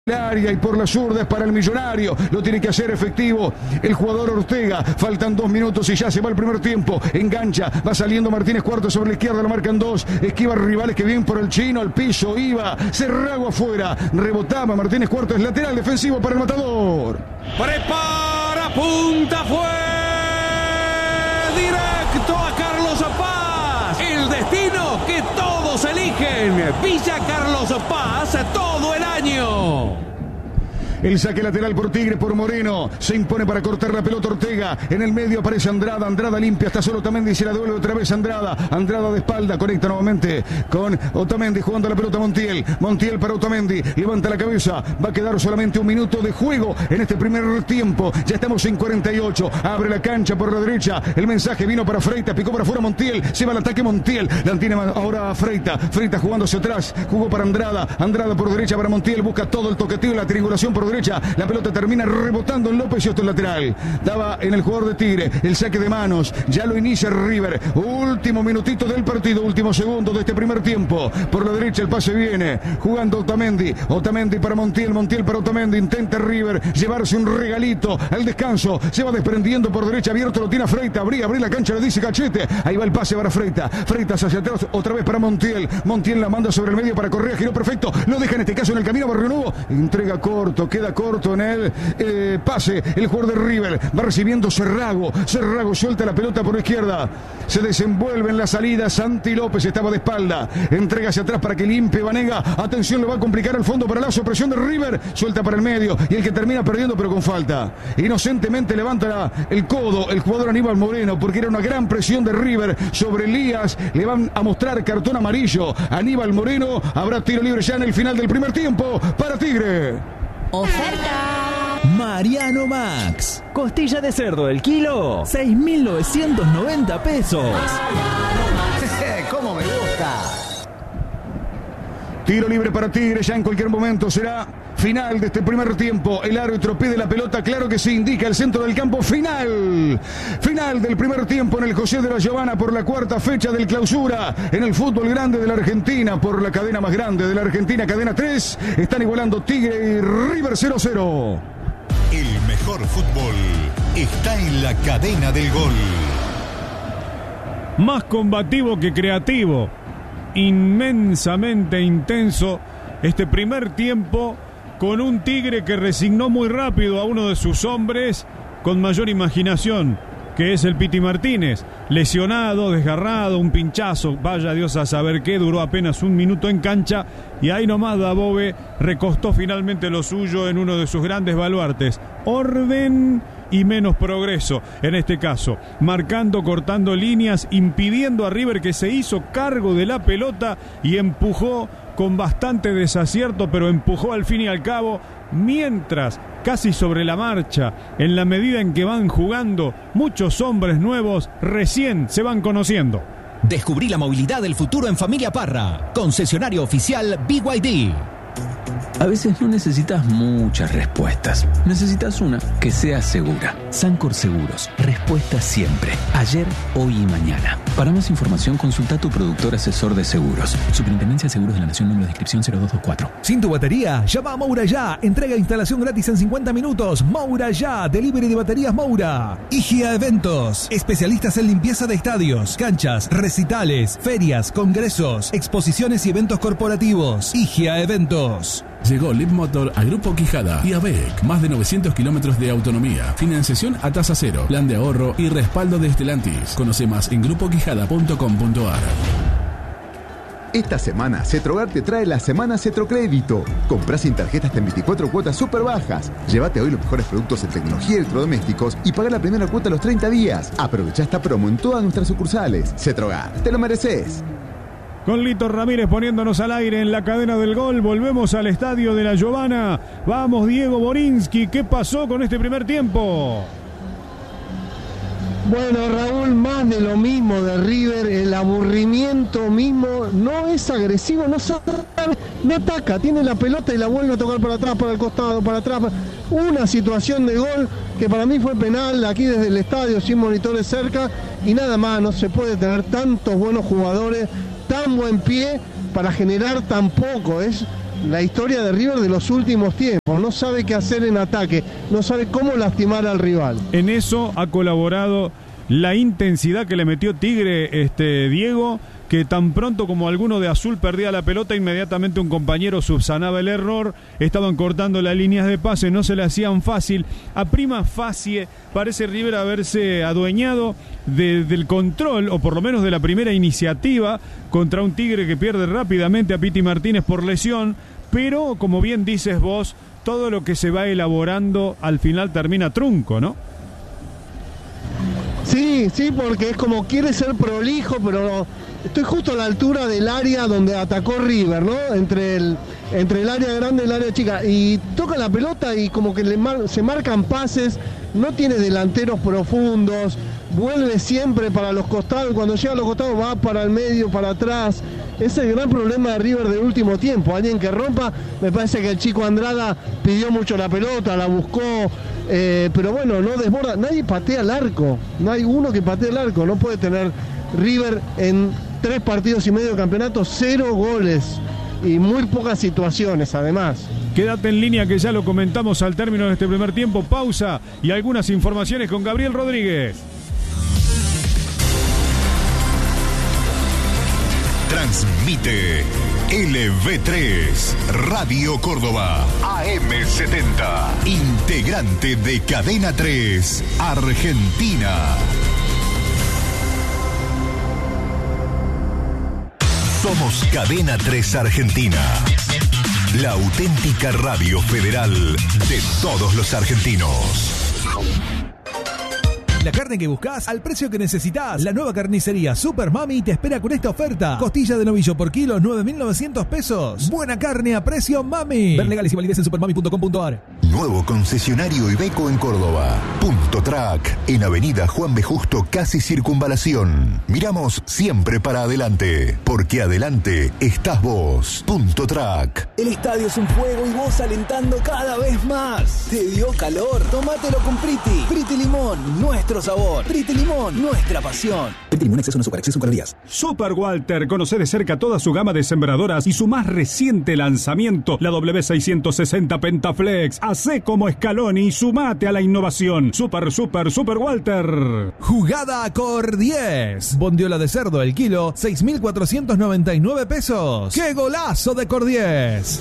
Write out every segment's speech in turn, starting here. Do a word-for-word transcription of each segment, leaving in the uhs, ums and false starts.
área y por la zurda es para el Millonario, lo tiene que hacer efectivo el jugador Ortega, faltan dos minutos y ya se va el primer tiempo, engancha, va saliendo Martínez Cuarto sobre la izquierda, lo marcan dos, esquiva rivales que vienen por el chino, al piso, iba, Cerrago afuera, rebotaba Martínez Cuarto, es lateral defensivo para el Matador. Prepara, punta, fue directo a Carlos Paz, el destino que todos eligen, Villa Carlos Paz, todo el año. El saque lateral por Tigre, por Moreno. Se impone para cortar la pelota Ortega. En el medio aparece Andrada. Andrada limpia. Está solo Otamendi. Se la devuelve otra vez Andrada. Andrada de espalda. Conecta nuevamente con Otamendi. Jugando la pelota Montiel. Montiel para Otamendi. Levanta la cabeza. Va a quedar solamente un minuto de juego en este primer tiempo. Ya estamos en cuarenta y ocho. Abre la cancha por la derecha. El mensaje vino para Freitas. Picó para afuera Montiel. Se va al ataque Montiel. La tiene ahora Freitas. Freitas jugándose atrás. Jugó para Andrada. Andrada por derecha para Montiel. Busca todo el toqueteo y la triangulación por derecha, la pelota termina rebotando en López y esto es lateral, daba en el jugador de Tigre, el saque de manos, ya lo inicia River, último minutito del partido, último segundo de este primer tiempo, por la derecha el pase viene, jugando Otamendi, Otamendi para Montiel, Montiel para Otamendi, intenta River llevarse un regalito al descanso, se va desprendiendo por derecha, abierto lo tiene a Freitas, abrí, abrí la cancha, le dice Cachete, ahí va el pase para Freitas, Freitas hacia atrás, otra vez para Montiel, Montiel la manda sobre el medio para Correa, giró perfecto, lo deja en este caso en el camino, Barrio Nuevo, entrega corto, queda corto en el eh, pase, el jugador de River va recibiendo Cerrago, Cerrago suelta la pelota por la izquierda, se desenvuelve en la salida, Santi López estaba de espalda, entrega hacia atrás para que limpie Vanega, atención, le va a complicar el fondo para Lazo, presión de River, suelta para el medio y el que termina perdiendo pero con falta, inocentemente levanta la, el codo el jugador Aníbal Moreno porque era una gran presión de River sobre Elías, le van a mostrar cartón amarillo, Aníbal Moreno, habrá tiro libre ya en el final del primer tiempo para Tigre. ¡Oferta! Mariano Max. Costilla de cerdo el kilo, seis mil novecientos noventa pesos. ¡Cómo me gusta! Tiro libre para Tigre, ya en cualquier momento será final de este primer tiempo. El árbitro pide la pelota, claro que sí, indica el centro del campo. Final, final del primer tiempo en el José de la Giovana por la cuarta fecha del clausura en el fútbol grande de la Argentina, por la cadena más grande de la Argentina, cadena tres. Están igualando Tigre y River cero cero. El mejor fútbol está en la cadena del gol. Más combativo que creativo, inmensamente intenso este primer tiempo, con un Tigre que resignó muy rápido a uno de sus hombres con mayor imaginación, que es el Piti Martínez, lesionado, desgarrado, un pinchazo, vaya Dios a saber qué, duró apenas un minuto en cancha y ahí nomás Dabove recostó finalmente lo suyo en uno de sus grandes baluartes, orden y menos progreso en este caso, marcando, cortando líneas, impidiendo a River, que se hizo cargo de la pelota y empujó con bastante desacierto, pero empujó al fin y al cabo, mientras casi sobre la marcha, en la medida en que van jugando, muchos hombres nuevos recién se van conociendo. Descubrí la movilidad del futuro en Familia Parra, concesionario oficial B Y D. A veces no necesitas muchas respuestas. Necesitas una que sea segura. Sancor Seguros. Respuesta siempre. Ayer, hoy y mañana. Para más información, consulta a tu productor asesor de seguros. Superintendencia de Seguros de la Nación, número de inscripción cero dos dos cuatro. ¿Sin tu batería? Llama a Moura Ya. Entrega e instalación gratis en cincuenta minutos. Moura Ya. Delivery de baterías Moura. Igia Eventos. Especialistas en limpieza de estadios, canchas, recitales, ferias, congresos, exposiciones y eventos corporativos. Igia Eventos. Llegó Leapmotor a Grupo Quijada y a B E C. Más de novecientos kilómetros de autonomía, financiación a tasa cero, plan de ahorro y respaldo de Stellantis. Conoce más en grupo quijada punto com punto a r. Esta semana, Cetrogar te trae la Semana Cetrocrédito. Comprás sin tarjetas hasta en veinticuatro cuotas súper bajas. Llévate hoy los mejores productos en tecnología y electrodomésticos y paga la primera cuota a los treinta días. Aprovecha esta promo en todas nuestras sucursales. Cetrogar, te lo mereces. Con Lito Ramírez poniéndonos al aire en la cadena del gol, volvemos al estadio de la Giovana. Vamos, Diego Borinsky, ¿qué pasó con este primer tiempo? Bueno, Raúl, más de lo mismo de River, el aburrimiento mismo, no es agresivo, no sabe, no ataca, tiene la pelota y la vuelve a tocar para atrás, para el costado, para atrás. Una situación de gol que para mí fue penal aquí desde el estadio, sin monitores cerca, y nada más, no se puede tener tantos buenos jugadores, tan buen pie para generar tan poco. Es la historia de River de los últimos tiempos. No sabe qué hacer en ataque, no sabe cómo lastimar al rival. En eso ha colaborado la intensidad que le metió Tigre, este Diego, que tan pronto como alguno de azul perdía la pelota, inmediatamente un compañero subsanaba el error, estaban cortando las líneas de pase, no se le hacían fácil. A prima facie parece River haberse adueñado de, del control, o por lo menos de la primera iniciativa, contra un Tigre que pierde rápidamente a Piti Martínez por lesión, pero como bien dices vos, todo lo que se va elaborando al final termina trunco, ¿no? Sí, sí, porque es como quiere ser prolijo, pero estoy justo a la altura del área donde atacó River, ¿no? Entre el, entre el área grande y el área chica. Y toca la pelota y como que le mar, se marcan pases, no tiene delanteros profundos, vuelve siempre para los costados, cuando llega a los costados va para el medio, para atrás. Ese es el gran problema de River del último tiempo. Alguien que rompa, me parece que el chico Andrada pidió mucho la pelota, la buscó, eh, pero bueno, no desborda. Nadie patea el arco, no hay uno que patee el arco. No puede tener River en tres partidos y medio de campeonato, cero goles y muy pocas situaciones además. Quédate en línea que ya lo comentamos al término de este primer tiempo. Pausa y algunas informaciones con Gabriel Rodríguez. Transmite L V tres, Radio Córdoba, A M setenta, integrante de Cadena tres, Argentina. Somos Cadena tres Argentina, la auténtica radio federal de todos los argentinos. La carne que buscas al precio que necesitas. La nueva carnicería Super Mami te espera con esta oferta. Costilla de novillo por kilo, nueve mil novecientos pesos. Buena carne a precio Mami. Ver legales y validez en supermami punto com punto a r. Nuevo concesionario Iveco en Córdoba. Punto Track, en Avenida Juan B. Justo, casi Circunvalación. Miramos siempre para adelante, porque adelante estás vos. Punto Track. El estadio es un fuego y vos alentando cada vez más. ¿Te dio calor? Tómatelo con Priti. Priti Limón, nuestro sabor. Priti Limón, nuestra pasión. Priti Limón, exceso no azúcar, exceso en calorías. Super Walter, conoce de cerca toda su gama de sembradoras y su más reciente lanzamiento, la W seiscientos sesenta Pentaflex. Hacé como Scaloni y sumate a la innovación. Super, super, Super Walter. Jugada Cor diez. Bondiola de cerdo el kilo, seis mil cuatrocientos noventa y nueve pesos. ¡Qué golazo de Cor diez!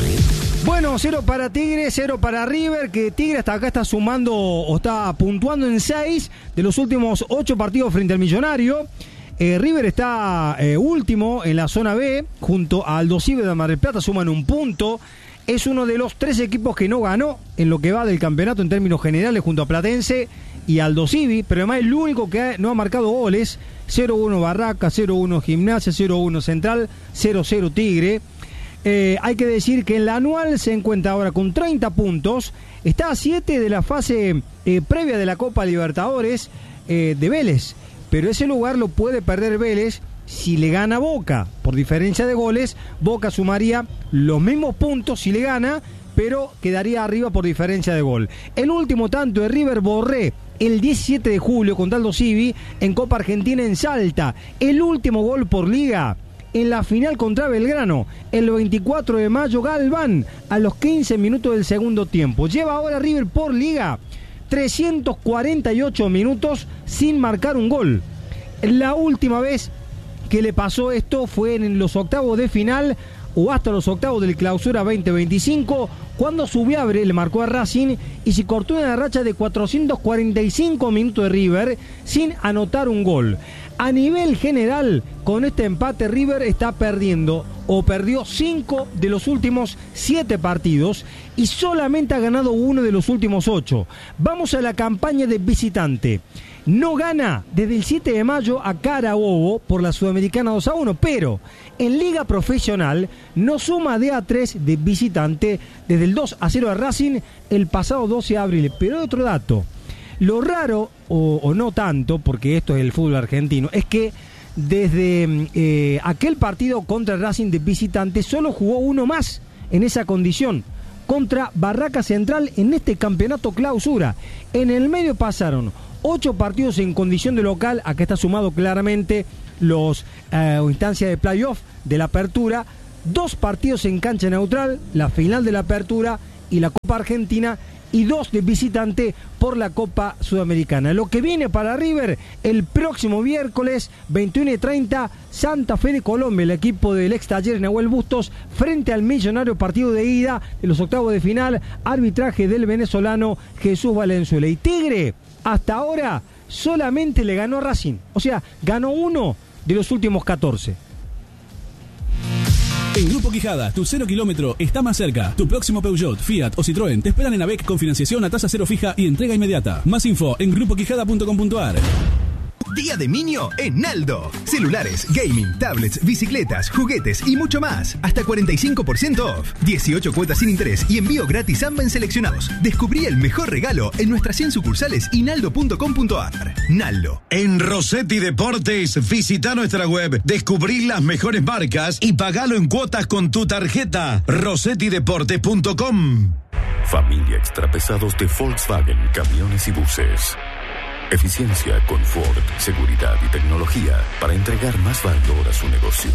Bueno, cero para Tigre, cero para River, que Tigre hasta acá está sumando o está puntuando en seis de los últimos ocho partidos frente al Millonario. Eh, River está eh, último en la zona B, junto a Aldo Civi de Mar del Plata, suman un punto. Es uno de los tres equipos que no ganó en lo que va del campeonato en términos generales, junto a Platense y Aldo Civi, pero además el único que ha, no ha marcado goles. Cero uno Barraca, cero uno Gimnasia, cero uno Central, cero cero Tigre. Eh, hay que decir que en la anual se encuentra ahora con treinta puntos, está a siete de la fase eh, previa de la Copa Libertadores eh, de Vélez, pero ese lugar lo puede perder Vélez si le gana Boca. Por diferencia de goles, Boca sumaría los mismos puntos si le gana, pero quedaría arriba por diferencia de gol. El último tanto de River Borré el diecisiete de julio contra Aldo Civi en Copa Argentina en Salta. El último gol por liga en la final contra Belgrano, el veinticuatro de mayo, Galván, a los quince minutos del segundo tiempo. Lleva ahora River por liga trescientos cuarenta y ocho minutos sin marcar un gol. La última vez que le pasó esto fue en los octavos de final o hasta los octavos del Clausura veinte veinticinco, cuando Subiabre le marcó a Racing y se cortó una racha de cuatrocientos cuarenta y cinco minutos de River sin anotar un gol. A nivel general, con este empate River está perdiendo o perdió cinco de los últimos siete partidos y solamente ha ganado uno de los últimos ocho. Vamos a la campaña de visitante. No gana desde el siete de mayo a Carabobo por la Sudamericana dos a uno, pero en Liga Profesional no suma de a tres de visitante desde el dos a cero a Racing el pasado doce de abril. Pero hay otro dato. Lo raro, o, o no tanto, porque esto es el fútbol argentino, es que desde eh, aquel partido contra Racing de visitante solo jugó uno más en esa condición, contra Barraca Central en este campeonato Clausura. En el medio pasaron ocho partidos en condición de local, acá está sumado claramente los eh, instancias de playoff de la apertura, dos partidos en cancha neutral, la final de la Apertura y la Copa Argentina, y dos de visitante por la Copa Sudamericana. Lo que viene para River el próximo miércoles veintiuno y treinta, Santa Fe de Colombia, el equipo del ex Talleres Nahuel Bustos frente al Millonario, partido de ida de los octavos de final, arbitraje del venezolano Jesús Valenzuela. Y Tigre hasta ahora solamente le ganó a Racing, o sea, ganó uno de los últimos catorce. En Grupo Quijada, tu cero kilómetro está más cerca. Tu próximo Peugeot, Fiat o Citroën te esperan en AVEC con financiación a tasa cero fija y entrega inmediata. Más info en grupo quijada punto com punto a r. Día de Minio en Naldo. Celulares, gaming, tablets, bicicletas, juguetes y mucho más. Hasta cuarenta y cinco por ciento off. dieciocho cuotas sin interés y envío gratis a en seleccionados. Descubrí el mejor regalo en nuestras cien sucursales y naldo punto com punto a r. Naldo. En Rossetti Deportes, visita nuestra web, descubrí las mejores marcas y pagalo en cuotas con tu tarjeta. rossetti deportes punto com. Familia Extrapesados de Volkswagen Camiones y Buses. Eficiencia, confort, seguridad y tecnología para entregar más valor a su negocio.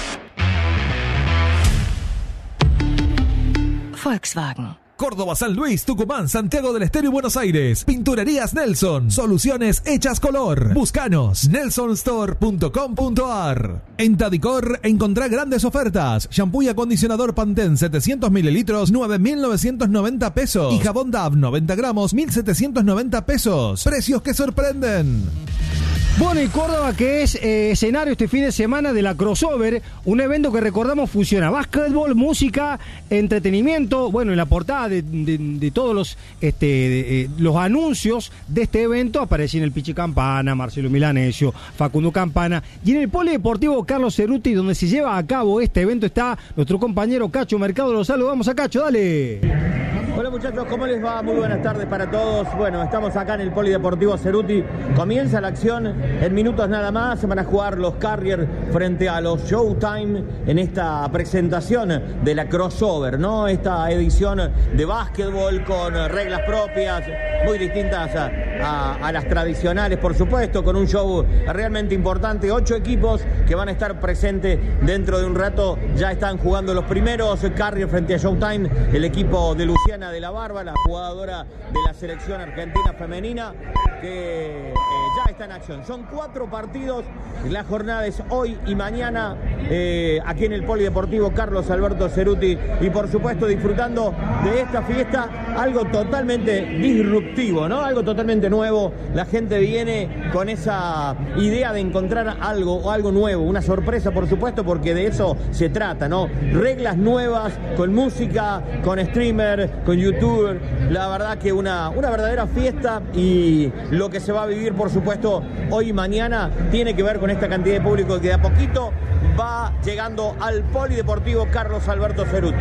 Volkswagen. Córdoba, San Luis, Tucumán, Santiago del Estero y Buenos Aires. Pinturerías Nelson. Soluciones hechas color. Búscanos. nelson store punto com punto a r. En Tadicor encontrá grandes ofertas. Shampoo y acondicionador Pantene setecientos mililitros, nueve mil novecientos noventa pesos. Y jabón Dove noventa gramos, mil setecientos noventa pesos. Precios que sorprenden. Bueno, y Córdoba, que es eh, escenario este fin de semana de la Crossover, un evento que recordamos fusiona básquetbol, música, entretenimiento. Bueno, en la portada de, de, de todos los este, de, eh, los anuncios de este evento aparecen el Pichi Campana, Marcelo Milanesio, Facundo Campana. Y en el Polideportivo Carlos Cerruti, donde se lleva a cabo este evento, está nuestro compañero Cacho Mercado. Los saludamos a Cacho, dale. Hola muchachos, ¿cómo les va? Muy buenas tardes para todos. Bueno, estamos acá en el Polideportivo Cerruti. Comienza la acción en minutos nada más. Se van a jugar los Carriers frente a los Showtime en esta presentación de la Crossover, ¿no? Esta edición de básquetbol con reglas propias, muy distintas a, a, a las tradicionales, por supuesto, con un show realmente importante. Ocho equipos que van a estar presentes dentro de un rato. Ya están jugando los primeros. Carriers frente a Showtime, el equipo de Luciana de la Barba, la jugadora de la selección argentina femenina, que eh, ya está en acción. Son cuatro partidos, la jornada es hoy y mañana eh, aquí en el Polideportivo Carlos Alberto Cerruti, y por supuesto disfrutando de esta fiesta, algo totalmente disruptivo, ¿no? Algo totalmente nuevo. La gente viene con esa idea de encontrar algo o algo nuevo, una sorpresa, por supuesto, porque de eso se trata, ¿no? Reglas nuevas, con música, con streamer, con youtuber. La verdad que una, una verdadera fiesta, y lo que se va a vivir, por supuesto, hoy y mañana tiene que ver con esta cantidad de público que de a poquito va llegando al Polideportivo Carlos Alberto Cerruti.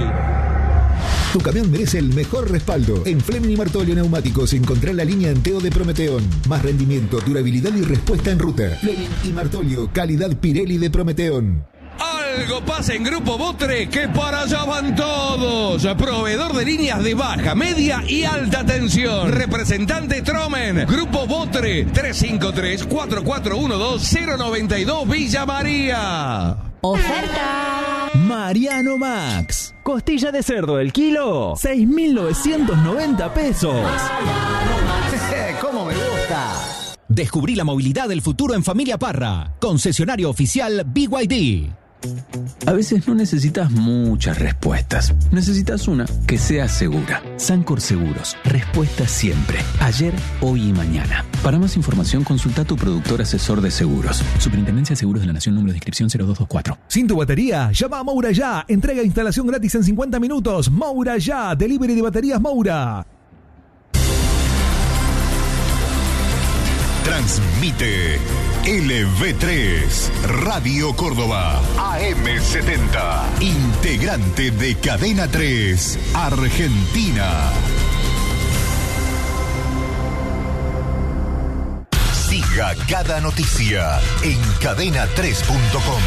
Tu camión merece el mejor respaldo. En Fleming y Martolio Neumáticos encontrá la línea Enteo de Prometeón. Más rendimiento, durabilidad y respuesta en ruta. Fleming y Martolio, calidad Pirelli de Prometeón. Algo pasa en Grupo Botre, que para allá van todos. Proveedor de líneas de baja, media y alta tensión. Representante Tromen. Grupo Botre, tres cinco tres, cuatro cuatro uno dos, cero nueve dos, Villa María. ¡Oferta! Mariano Max. Costilla de cerdo el kilo, seis mil novecientos noventa pesos. ¿Cómo me gusta? Descubrí la movilidad del futuro en Familia Parra. Concesionario oficial B Y D. A veces no necesitas muchas respuestas. Necesitas una que sea segura. Sancor Seguros. Respuesta siempre. Ayer, hoy y mañana. Para más información, consulta a tu productor asesor de seguros. Superintendencia de Seguros de la Nación, número de inscripción cero dos dos cuatro. Sin tu batería, llama a Moura Ya. Entrega e instalación gratis en cincuenta minutos. Moura Ya. Delivery de baterías Moura. Transmite L V tres, Radio Córdoba, A M setenta, integrante de Cadena tres, Argentina. Siga cada noticia en cadena tres punto com.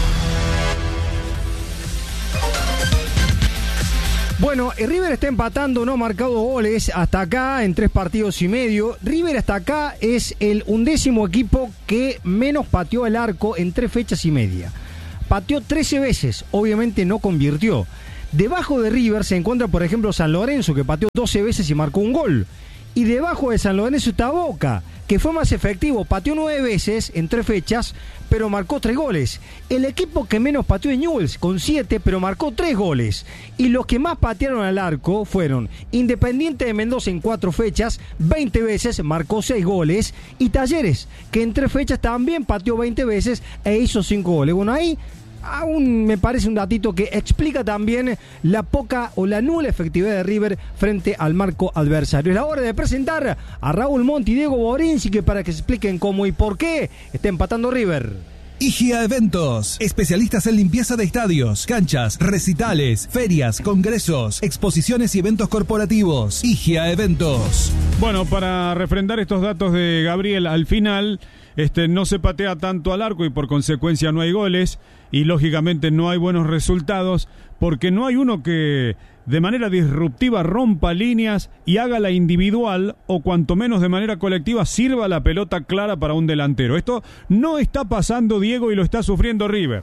Bueno, River está empatando, no ha marcado goles hasta acá en tres partidos y medio. River hasta acá es el undécimo equipo que menos pateó el arco en tres fechas y media. pateó trece veces, obviamente no convirtió. Debajo de River se encuentra, por ejemplo, San Lorenzo, que pateó doce veces y marcó un gol. Y debajo de San Lorenzo está Boca, que fue más efectivo, pateó nueve veces en tres fechas, pero marcó tres goles. El equipo que menos pateó es Newell's, con siete, pero marcó tres goles. Y los que más patearon al arco fueron Independiente de Mendoza en cuatro fechas, veinte veces, marcó seis goles. Y Talleres, que en tres fechas también pateó veinte veces e hizo cinco goles. Bueno, ahí aún me parece un datito que explica también la poca o la nula efectividad de River frente al marco adversario. Es la hora de presentar a Raúl Monti y Diego Borinci, que para que se expliquen cómo y por qué está empatando River. I G A Eventos, especialistas en limpieza de estadios, canchas, recitales, ferias, congresos, exposiciones y eventos corporativos. I G A Eventos. Bueno, para refrendar estos datos de Gabriel, al final este, no se patea tanto al arco y por consecuencia no hay goles y lógicamente no hay buenos resultados porque no hay uno que de manera disruptiva rompa líneas y haga la individual o cuanto menos de manera colectiva sirva la pelota clara para un delantero. Esto no está pasando, Diego, y lo está sufriendo River.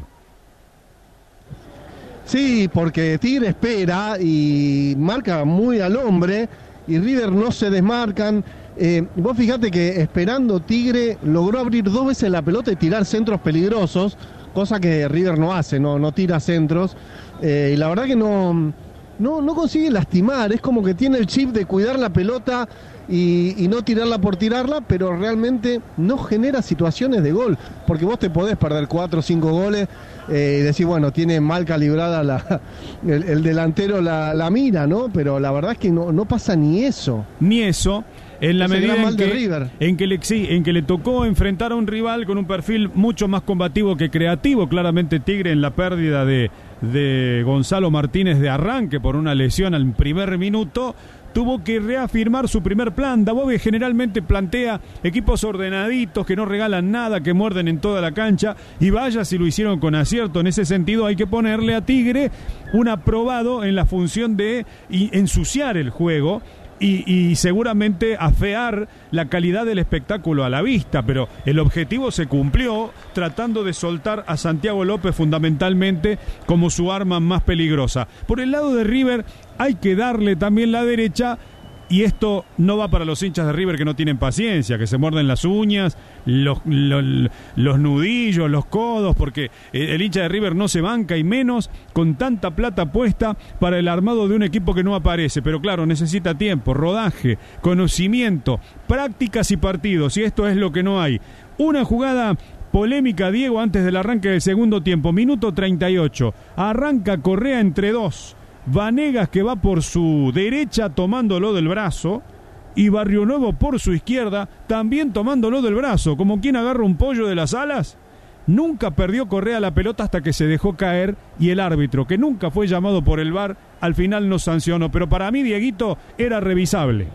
Sí, porque Tigre espera y marca muy al hombre y River no se desmarcan. Eh, vos fijate que esperando Tigre logró abrir dos veces la pelota y tirar centros peligrosos, cosa que River no hace, no, no tira centros. Eh, y la verdad que no... No, no consigue lastimar, es como que tiene el chip de cuidar la pelota y, y no tirarla por tirarla, pero realmente no genera situaciones de gol, porque vos te podés perder cuatro o cinco goles eh, y decir, bueno, tiene mal calibrada la, el, el delantero la, la mira, ¿no? Pero la verdad es que no, no pasa ni eso. Ni eso. En la Es el medida gran en mal de que, River. en, que le, sí, en que le tocó enfrentar a un rival con un perfil mucho más combativo que creativo, claramente Tigre en la pérdida de, de Gonzalo Martínez de arranque por una lesión al primer minuto, tuvo que reafirmar su primer plan. Dabove generalmente plantea equipos ordenaditos, que no regalan nada, que muerden en toda la cancha, y vaya si lo hicieron con acierto. En ese sentido hay que ponerle a Tigre un aprobado en la función de ensuciar el juego Y, y seguramente afear la calidad del espectáculo a la vista, pero el objetivo se cumplió tratando de soltar a Santiago López fundamentalmente como su arma más peligrosa. Por el lado de River hay que darle también la derecha, y esto no va para los hinchas de River que no tienen paciencia, que se muerden las uñas, los, los, los nudillos, los codos, porque el hincha de River no se banca, y menos con tanta plata puesta para el armado de un equipo que no aparece. Pero claro, necesita tiempo, rodaje, conocimiento, prácticas y partidos, y esto es lo que no hay. Una jugada polémica, Diego, antes del arranque del segundo tiempo, minuto treinta y ocho, arranca Correa entre dos, Vanegas que va por su derecha tomándolo del brazo y Barrio Nuevo por su izquierda también tomándolo del brazo, como quien agarra un pollo de las alas. Nunca perdió Correa la pelota hasta que se dejó caer, y el árbitro, que nunca fue llamado por el V A R, al final no sancionó, pero para mí, Dieguito, era revisable.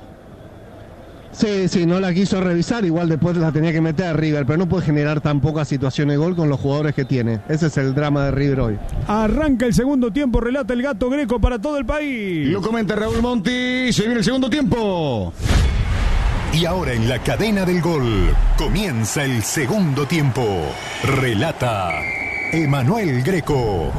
Sí, sí, no la quiso revisar, igual después la tenía que meter a River, pero no puede generar tan pocas situaciones de gol con los jugadores que tiene. Ese es el drama de River hoy. Arranca el segundo tiempo, relata el Gato Greco para todo el país. Lo comenta Raúl Monti, se viene el segundo tiempo. Y ahora en la cadena del gol comienza el segundo tiempo. Relata Emanuel Greco.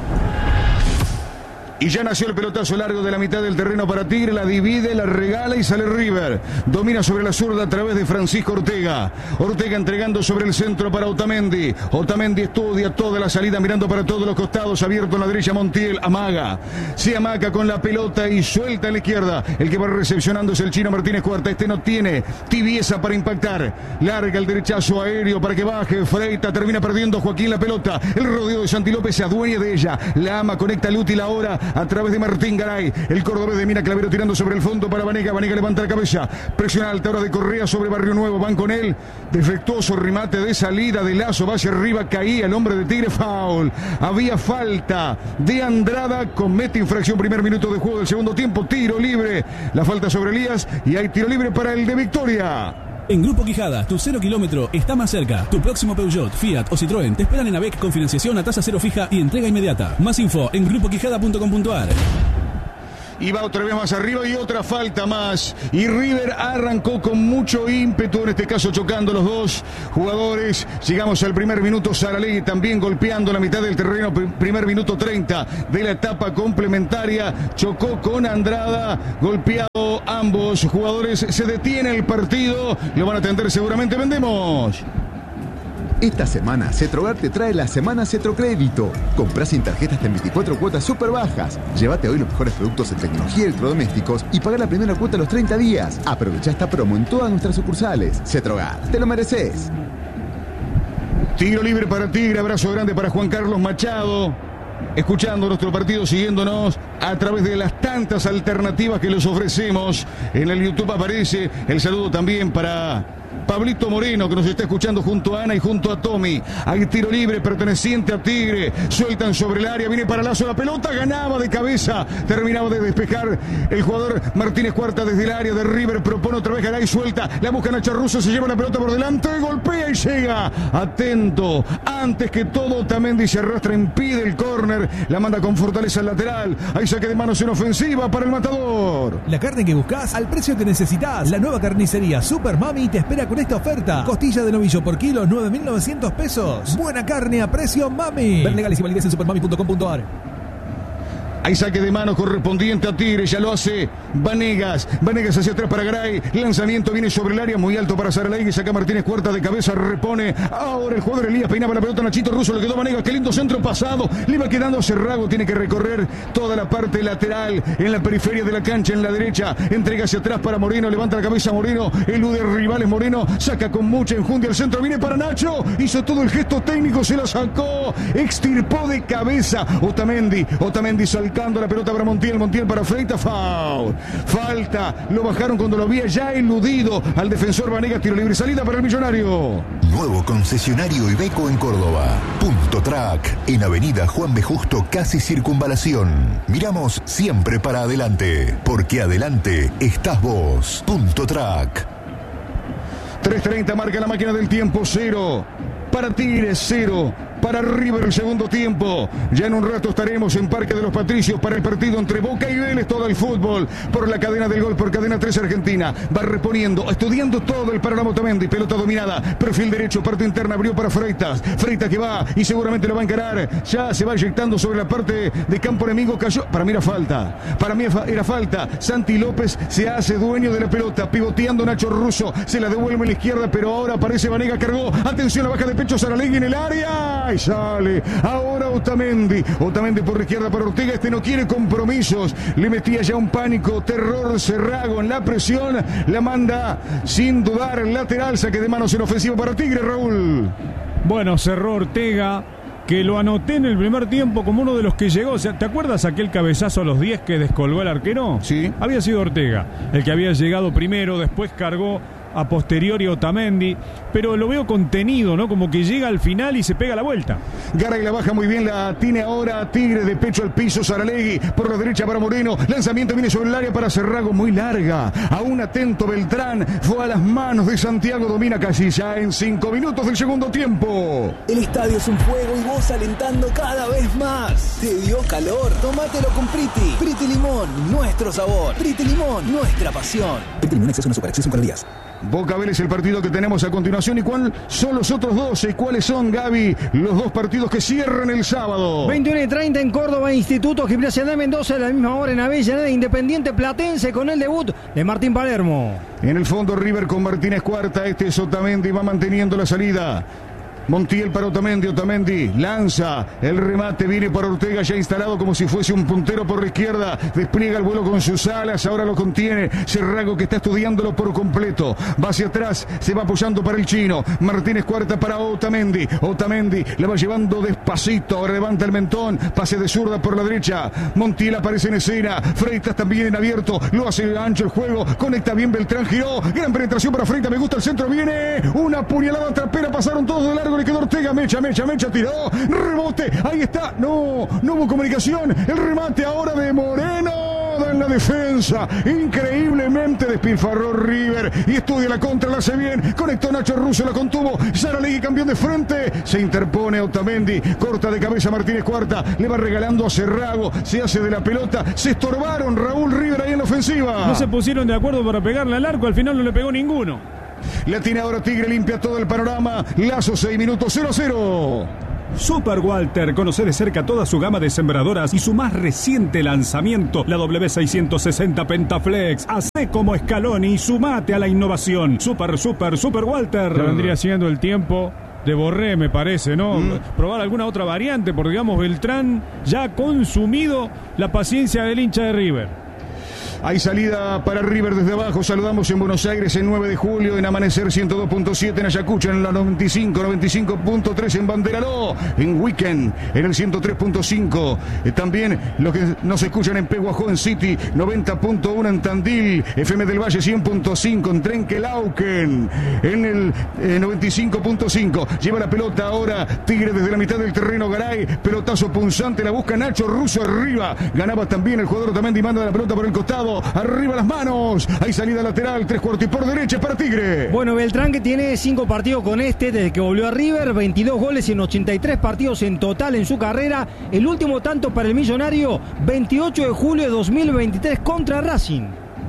Y ya nació el pelotazo largo de la mitad del terreno para Tigre, la divide, la regala y sale River. Domina sobre la zurda a través de Francisco Ortega. Ortega entregando sobre el centro para Otamendi. Otamendi estudia toda la salida, mirando para todos los costados, abierto en la derecha Montiel, amaga. Se amaga con la pelota y suelta en la izquierda. El que va recepcionando es el chino Martínez Cuarta. Este no tiene tibieza para impactar. Larga el derechazo aéreo para que baje. Freita, termina perdiendo Joaquín la pelota. El rodeo de Santi López se adueña de ella. La ama, conecta el útil ahora a través de Martín Garay. El cordobés de Mina Clavero tirando sobre el fondo para Vanega. Vanega levanta la cabeza. Presión alta ahora de Correa sobre Barrio Nuevo. Van con él. Defectuoso remate de salida de Lazo. Va hacia arriba. Caía el hombre de Tigre. Foul. Había falta de Andrada. Comete infracción. Primer minuto de juego del segundo tiempo. Tiro libre. La falta sobre Elías. Y hay tiro libre para el de Victoria. En Grupo Quijada, tu cero kilómetro está más cerca. Tu próximo Peugeot, Fiat o Citroën te esperan en AVEC con financiación a tasa cero fija y entrega inmediata. Más info en grupo quijada punto com punto a r. y va otra vez más arriba y otra falta más. Y River arrancó con mucho ímpetu, en este caso chocando los dos jugadores. Llegamos al primer minuto, Saralegui también golpeando la mitad del terreno, primer minuto treinta de la etapa complementaria. Chocó con Andrada, golpeado ambos jugadores. Se detiene el partido, lo van a atender seguramente. Vendemos. Esta semana, Cetrogar te trae la Semana Cetrocrédito. Comprás sin tarjetas hasta en veinticuatro cuotas súper bajas. Llévate hoy los mejores productos en tecnología y electrodomésticos y paga la primera cuota a los treinta días. Aprovecha esta promo en todas nuestras sucursales. Cetrogar, te lo mereces. Tiro libre para Tigre, abrazo grande para Juan Carlos Machado. Escuchando nuestro partido, siguiéndonos a través de las tantas alternativas que les ofrecemos. En el YouTube aparece el saludo también para Pablito Moreno, que nos está escuchando junto a Ana y junto a Tommy. Hay tiro libre perteneciente a Tigre. Sueltan sobre el área, viene para Lazo la pelota, ganaba de cabeza. Terminaba de despejar el jugador Martínez Cuarta desde el área de River. Propone otra vez Garay, suelta. La busca Nacho Russo, se lleva la pelota por delante, golpea y llega. Atento. Antes que todo, Otamendi se arrastra, impide el córner. La manda con fortaleza al lateral. Hay saque de manos en ofensiva para el matador. La carne que buscas al precio que necesitas. La nueva carnicería Super Mami te espera con esta oferta. Costilla de novillo por kilo, nueve mil novecientos pesos. Buena carne a precio Mami. Ver legales y validez en supermami punto com punto a r. Hay saque de mano correspondiente a Tigre, ya lo hace Vanegas. Vanegas hacia atrás para Garay. Lanzamiento viene sobre el área, muy alto para Saralegui. Saca Martínez Cuarta de cabeza, repone. Ahora el jugador Elías peinaba la pelota. Nachito Russo le quedó a Vanegas. Qué lindo centro pasado. Le va quedando a Cerrago. Tiene que recorrer toda la parte lateral en la periferia de la cancha, en la derecha. Entrega hacia atrás para Moreno. Levanta la cabeza Moreno. Elude rivales Moreno. Saca con mucha enjundia el centro. Viene para Nacho. Hizo todo el gesto técnico. Se la sacó. Extirpó de cabeza Otamendi. Otamendi saltó. La pelota para Montiel, Montiel para Freitas, foul. Falta, lo bajaron cuando lo había ya eludido al defensor Vanegas. Tiro libre, salida para el Millonario. Nuevo concesionario Iveco en Córdoba. Punto Track, en Avenida Juan B. Justo, casi Circunvalación. Miramos siempre para adelante, porque adelante estás vos. Punto Track. tres treinta marca la máquina del tiempo, cero. Para Tigre, cero. Para River el segundo tiempo. Ya en un rato estaremos en Parque de los Patricios para el partido entre Boca y Vélez. Todo el fútbol por la cadena del gol, por Cadena tres Argentina. Va reponiendo, estudiando todo el panorama Otamendi. Pelota dominada, perfil derecho, parte interna, abrió para Freitas. Freitas que va y seguramente lo va a encarar. Ya se va eyectando sobre la parte de campo enemigo. Cayó, para mí era falta. Para mí era falta. Santi López se hace dueño de la pelota. Pivoteando Nacho Russo. Se la devuelve a la izquierda, pero ahora aparece Vanega, cargó. Atención, la baja de pecho Saralegui en el área. Y sale ahora Otamendi. Otamendi por la izquierda para Ortega. Este no quiere compromisos. Le metía ya un pánico, terror Cerrago en la presión. La manda sin dudar lateral. Saque de manos en ofensiva para Tigre, Raúl. Bueno, cerró Ortega, que lo anoté en el primer tiempo como uno de los que llegó. O sea, ¿te acuerdas aquel cabezazo a los diez que descolgó el arquero? Sí. Había sido Ortega el que había llegado primero, después cargó a posteriori Otamendi, pero lo veo contenido, ¿no? Como que llega al final y se pega la vuelta. Garay la baja muy bien, la tiene ahora Tigre de pecho al piso, Saralegui por la derecha para Moreno, lanzamiento viene sobre el área para Cerrago, muy larga, aún atento Beltrán, fue a las manos de Santiago, domina casi ya en cinco minutos del segundo tiempo. El estadio es un fuego y vos alentando cada vez más. ¿Te dio calor? Tómatelo con Priti. Priti Limón, nuestro sabor. Priti Limón, nuestra pasión. Priti Limón, exceso no super, exceso en calorías. Boca Vélez, el partido que tenemos a continuación. ¿Y cuál son los otros doce? ¿Cuáles son, Gaby, los dos partidos que cierran el sábado? veintiuno y treinta en Córdoba, Instituto Gimnasia de Mendoza. A la misma hora en Avellaneda, Independiente Platense con el debut de Martín Palermo. En el fondo River con Martínez Cuarta. Este es Otamendi, va manteniendo la salida. Montiel para Otamendi, Otamendi lanza el remate, viene para Ortega ya instalado como si fuese un puntero por la izquierda, despliega el vuelo con sus alas, ahora lo contiene Cerrago que está estudiándolo por completo, va hacia atrás, se va apoyando para el chino, Martínez Cuarta para Otamendi, Otamendi la va llevando despacito, ahora levanta el mentón, pase de zurda por la derecha, Montiel aparece en escena, Freitas también en abierto, lo hace ancho el juego, conecta bien Beltrán, giró, gran penetración para Freitas, me gusta el centro, viene una puñalada trapera, pasaron todos de largo, le quedó Ortega, mecha, mecha, mecha, tiró, rebote, ahí está, no, no hubo comunicación, el remate ahora de Moreno, toda en la defensa. Increíblemente despilfarró River y estudia la contra, la hace bien. Conectó Nacho Russo, la contuvo. Saralegui cambió de frente. Se interpone Otamendi. Corta de cabeza Martínez Cuarta. Le va regalando a Cerrago. Se hace de la pelota. Se estorbaron Raúl River ahí en la ofensiva. No se pusieron de acuerdo para pegarle al arco. Al final no le pegó ninguno. La tiene ahora Tigre, limpia todo el panorama. Lazo, seis minutos, cero a cero. Super Walter, conoce de cerca toda su gama de sembradoras y su más reciente lanzamiento, la W seiscientos sesenta Pentaflex. Hacé como Scaloni y sumate a la innovación. Super, super, Super Walter. Ya vendría siendo el tiempo de Borré, me parece, ¿no? Mm. Probar alguna otra variante, porque digamos Beltrán ya ha consumido la paciencia del hincha de River. Hay salida para River desde abajo. Saludamos en Buenos Aires el nueve de julio, en Amanecer ciento dos punto siete, en Ayacucho en la noventa y cinco, noventa y cinco punto tres, en Banderaló, en Weekend en el ciento tres punto cinco. Eh, también los que nos escuchan en Peguajón City noventa punto uno, en Tandil, F M del Valle cien punto cinco, en Trenquelauquen en el eh, noventa y cinco punto cinco. Lleva la pelota ahora Tigre desde la mitad del terreno. Garay, pelotazo punzante, la busca Nacho Russo arriba. Ganaba también el jugador Otamendi, manda la pelota por el costado. Arriba las manos. Hay salida lateral. Tres cuartos y por derecha para Tigre. Bueno, Beltrán, que tiene cinco partidos con este desde que volvió a River. veintidós goles en ochenta y tres partidos en total en su carrera. El último tanto para el millonario, veintiocho de julio de dos mil veintitrés contra Racing.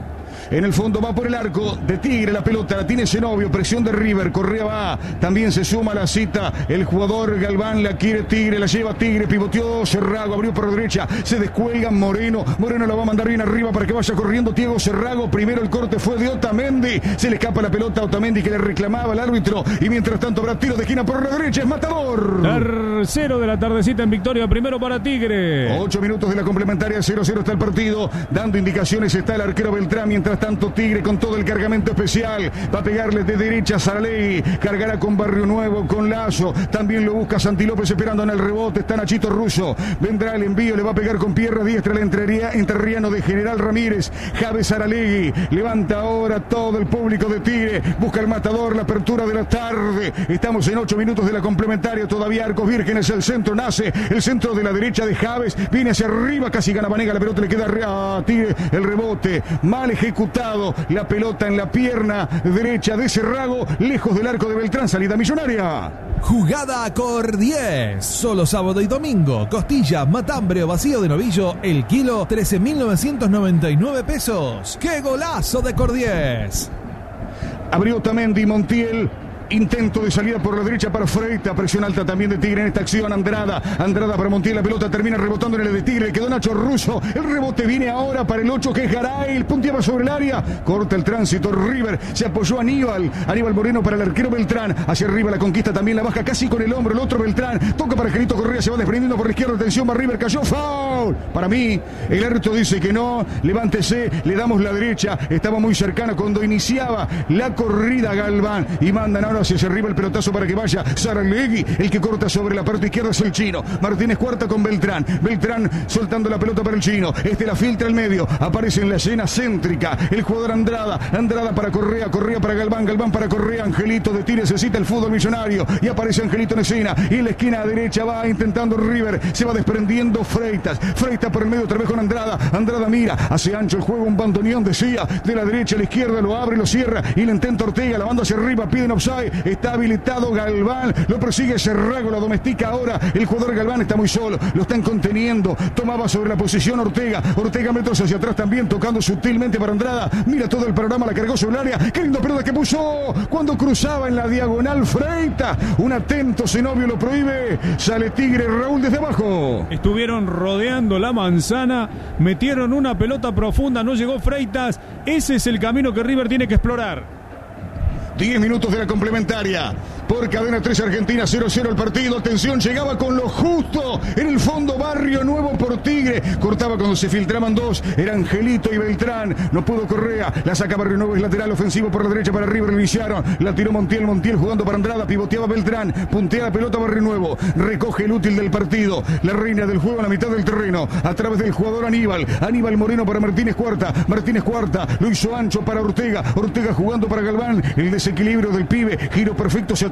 En el fondo va por el arco de Tigre, la pelota la tiene Zenobio, presión de River, Correa va, también se suma a la cita el jugador Galván, la quiere Tigre, la lleva Tigre, pivoteó Cerrago, abrió por derecha, se descuelga Moreno, Moreno la va a mandar bien arriba para que vaya corriendo Diego Cerrago, primero el corte fue de Otamendi, se le escapa la pelota a Otamendi que le reclamaba al árbitro, y mientras tanto habrá tiro de esquina por la derecha, es matador. Tercero de la tardecita en victoria, primero para Tigre. Ocho minutos de la complementaria, cero cero está el partido, dando indicaciones está el arquero Beltrán, mientras tanto Tigre con todo el cargamento especial, va a pegarle de derecha a Saralegui, cargará con Barrio Nuevo, con Lazo, también lo busca Santi López esperando en el rebote, está Nachito Russo, vendrá el envío, le va a pegar con pierna diestra el entrerriano de General Ramírez, Javes Saralegui, levanta ahora todo el público de Tigre, busca el matador, la apertura de la tarde, estamos en ocho minutos de la complementaria, todavía Arcos Vírgenes, el centro nace, el centro de la derecha de Javes, viene hacia arriba, casi gana Vanega, la pelota le queda a Tigre, el rebote, mal ejecutado, la pelota en la pierna derecha de Cerrago, lejos del arco de Beltrán, salida millonaria. Jugada Cor diez. Solo sábado y domingo. Costilla, matambre o vacío de novillo, el kilo trece mil novecientos noventa y nueve pesos. ¡Qué golazo de Cor diez! Abrió Otamendi, Montiel. Intento de salida por la derecha para Freita. Presión alta también de Tigre en esta acción. Andrada. Andrada para Montiel. La pelota termina rebotando en el de Tigre. Quedó Nacho Russo. El rebote viene ahora para el ocho que es Garay. Punteaba sobre el área. Corta el tránsito. River. Se apoyó Aníbal. Aníbal Moreno para el arquero Beltrán. Hacia arriba la conquista también. La baja casi con el hombro. El otro Beltrán. Toca para Angelito Correa. Se va desprendiendo por la izquierda. Atención. Va River. Cayó. Foul. Para mí. El árbitro dice que no. Levántese. Le damos la derecha. Estaba muy cercana cuando iniciaba la corrida Galván. Y mandan ahora hacia arriba el pelotazo para que vaya Saralegui, el que corta sobre la parte izquierda es el chino, Martínez Cuarta con Beltrán, Beltrán soltando la pelota para el chino, este la filtra al medio, aparece en la escena céntrica, el jugador Andrada, Andrada para Correa, Correa para Galván, Galván para Correa, Angelito de Tigre necesita el fútbol millonario, y aparece Angelito en escena, y en la esquina derecha va intentando River, se va desprendiendo Freitas, Freitas por el medio otra vez con Andrada, Andrada mira, hace ancho el juego, un bandoneón decía, de la derecha a la izquierda, lo abre, lo cierra, y le intenta Ortega, la banda hacia arriba, piden offside, está habilitado Galván, lo persigue Cerrago, la domestica ahora, el jugador Galván está muy solo, lo están conteniendo, tomaba sobre la posición Ortega, Ortega metros hacia atrás también, tocando sutilmente para Andrada, mira todo el panorama, la cargó sobre el área, qué lindo pelota que puso, cuando cruzaba en la diagonal Freita, un atento Zenobio lo prohíbe, sale Tigre, Raúl desde abajo. Estuvieron rodeando la manzana, metieron una pelota profunda, no llegó Freitas, ese es el camino que River tiene que explorar. diez minutos de la complementaria. Por Cadena tres Argentina, cero cero el partido. Atención, llegaba con lo justo. En el fondo, Barrio Nuevo por Tigre. Cortaba cuando se filtraban dos. Era Angelito y Beltrán. No pudo Correa. La saca Barrio Nuevo, es lateral ofensivo por la derecha para River. Lo iniciaron. La tiró Montiel. Montiel jugando para Andrada. Pivoteaba Beltrán. Puntea la pelota Barrio Nuevo. Recoge el útil del partido. La reina del juego a la mitad del terreno. A través del jugador Aníbal. Aníbal Moreno para Martínez Cuarta. Martínez Cuarta. Lo hizo ancho para Ortega. Ortega jugando para Galván. El desequilibrio del pibe. Giro perfecto hacia atrás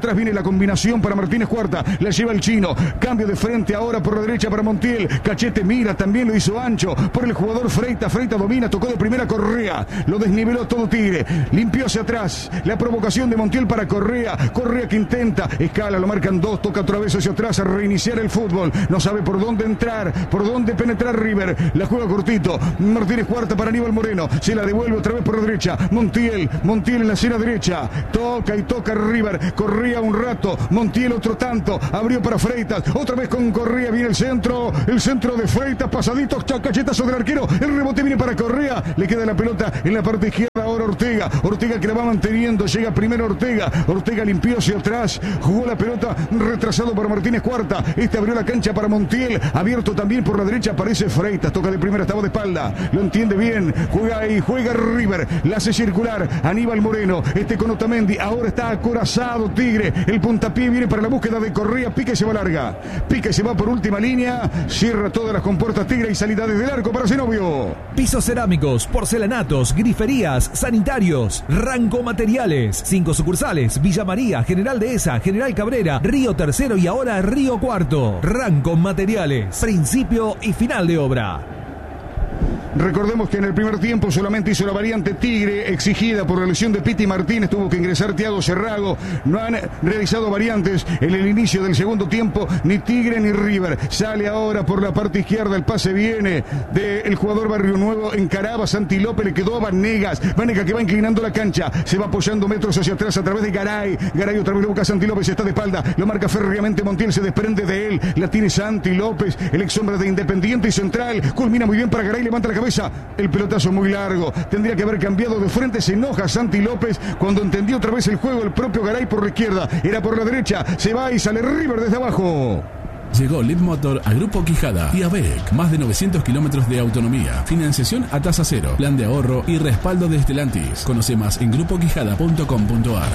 atrás viene la combinación para Martínez Cuarta. La lleva el chino. Cambio de frente ahora por la derecha para Montiel. Cachete mira, también lo hizo ancho por el jugador Freita. Freita domina, tocó de primera Correa. Lo desniveló todo Tigre. Limpió hacia atrás. La provocación de Montiel para Correa. Correa que intenta. Escala, lo marcan dos. Toca otra vez hacia atrás a reiniciar el fútbol. No sabe por dónde entrar, por dónde penetrar River. La juega cortito. Martínez Cuarta para Aníbal Moreno. Se la devuelve otra vez por la derecha. Montiel. Montiel en la acera derecha. Toca y toca River. Correa un rato. Montiel otro tanto. Abrió para Freitas. Otra vez con Correa. Viene el centro. El centro de Freitas. Pasadito. Cachetazo del arquero. El rebote viene para Correa. Le queda la pelota en la parte izquierda. Ahora Ortega. Ortega que la va manteniendo. Llega primero Ortega. Ortega limpió hacia atrás. Jugó la pelota. Retrasado por Martínez Cuarta. Este abrió la cancha para Montiel. Abierto también por la derecha. Aparece Freitas. Toca de primera. Estaba de espalda. Lo entiende bien. Juega ahí. Juega River. La hace circular. Aníbal Moreno. Este con Otamendi. Ahora está acorazado Tigre. El puntapié viene para la búsqueda de Correa. Pica y se va larga. Pica y se va por última línea. Cierra todas las compuertas Tigre y salida desde el arco para Zenobio. Pisos cerámicos, porcelanatos, griferías, sanitarios, Ranco Materiales. Cinco sucursales: Villa María, General Dehesa, General Cabrera, Río Tercero y ahora Río Cuarto. Ranco Materiales. Principio y final de obra. Recordemos que en el primer tiempo solamente hizo la variante Tigre, exigida por la lesión de Piti Martínez. Tuvo que ingresar Thiago Cerrago. No han realizado variantes en el inicio del segundo tiempo, ni Tigre ni River. Sale ahora por la parte izquierda. El pase viene del jugador Barrio Nuevo. Encaraba Santi López, le quedó a Vanegas. Vanegas que va inclinando la cancha. Se va apoyando metros hacia atrás a través de Garay. Garay otra vez lo busca Santi López. Está de espalda. Lo marca férreamente Montiel. Se desprende de él. La tiene Santi López, el ex hombre de Independiente y Central. Culmina muy bien para Garay. Levanta la cabeza. El pelotazo muy largo. Tendría que haber cambiado de frente. Se enoja Santi López cuando entendió otra vez el juego. El propio Garay por la izquierda. Era por la derecha. Se va y sale River desde abajo. Llegó Lead Motor a Grupo Quijada y a ABEC. Más de novecientos kilómetros de autonomía. Financiación a tasa cero. Plan de ahorro y respaldo de Stellantis. Conoce más en grupo quijada punto com punto a r.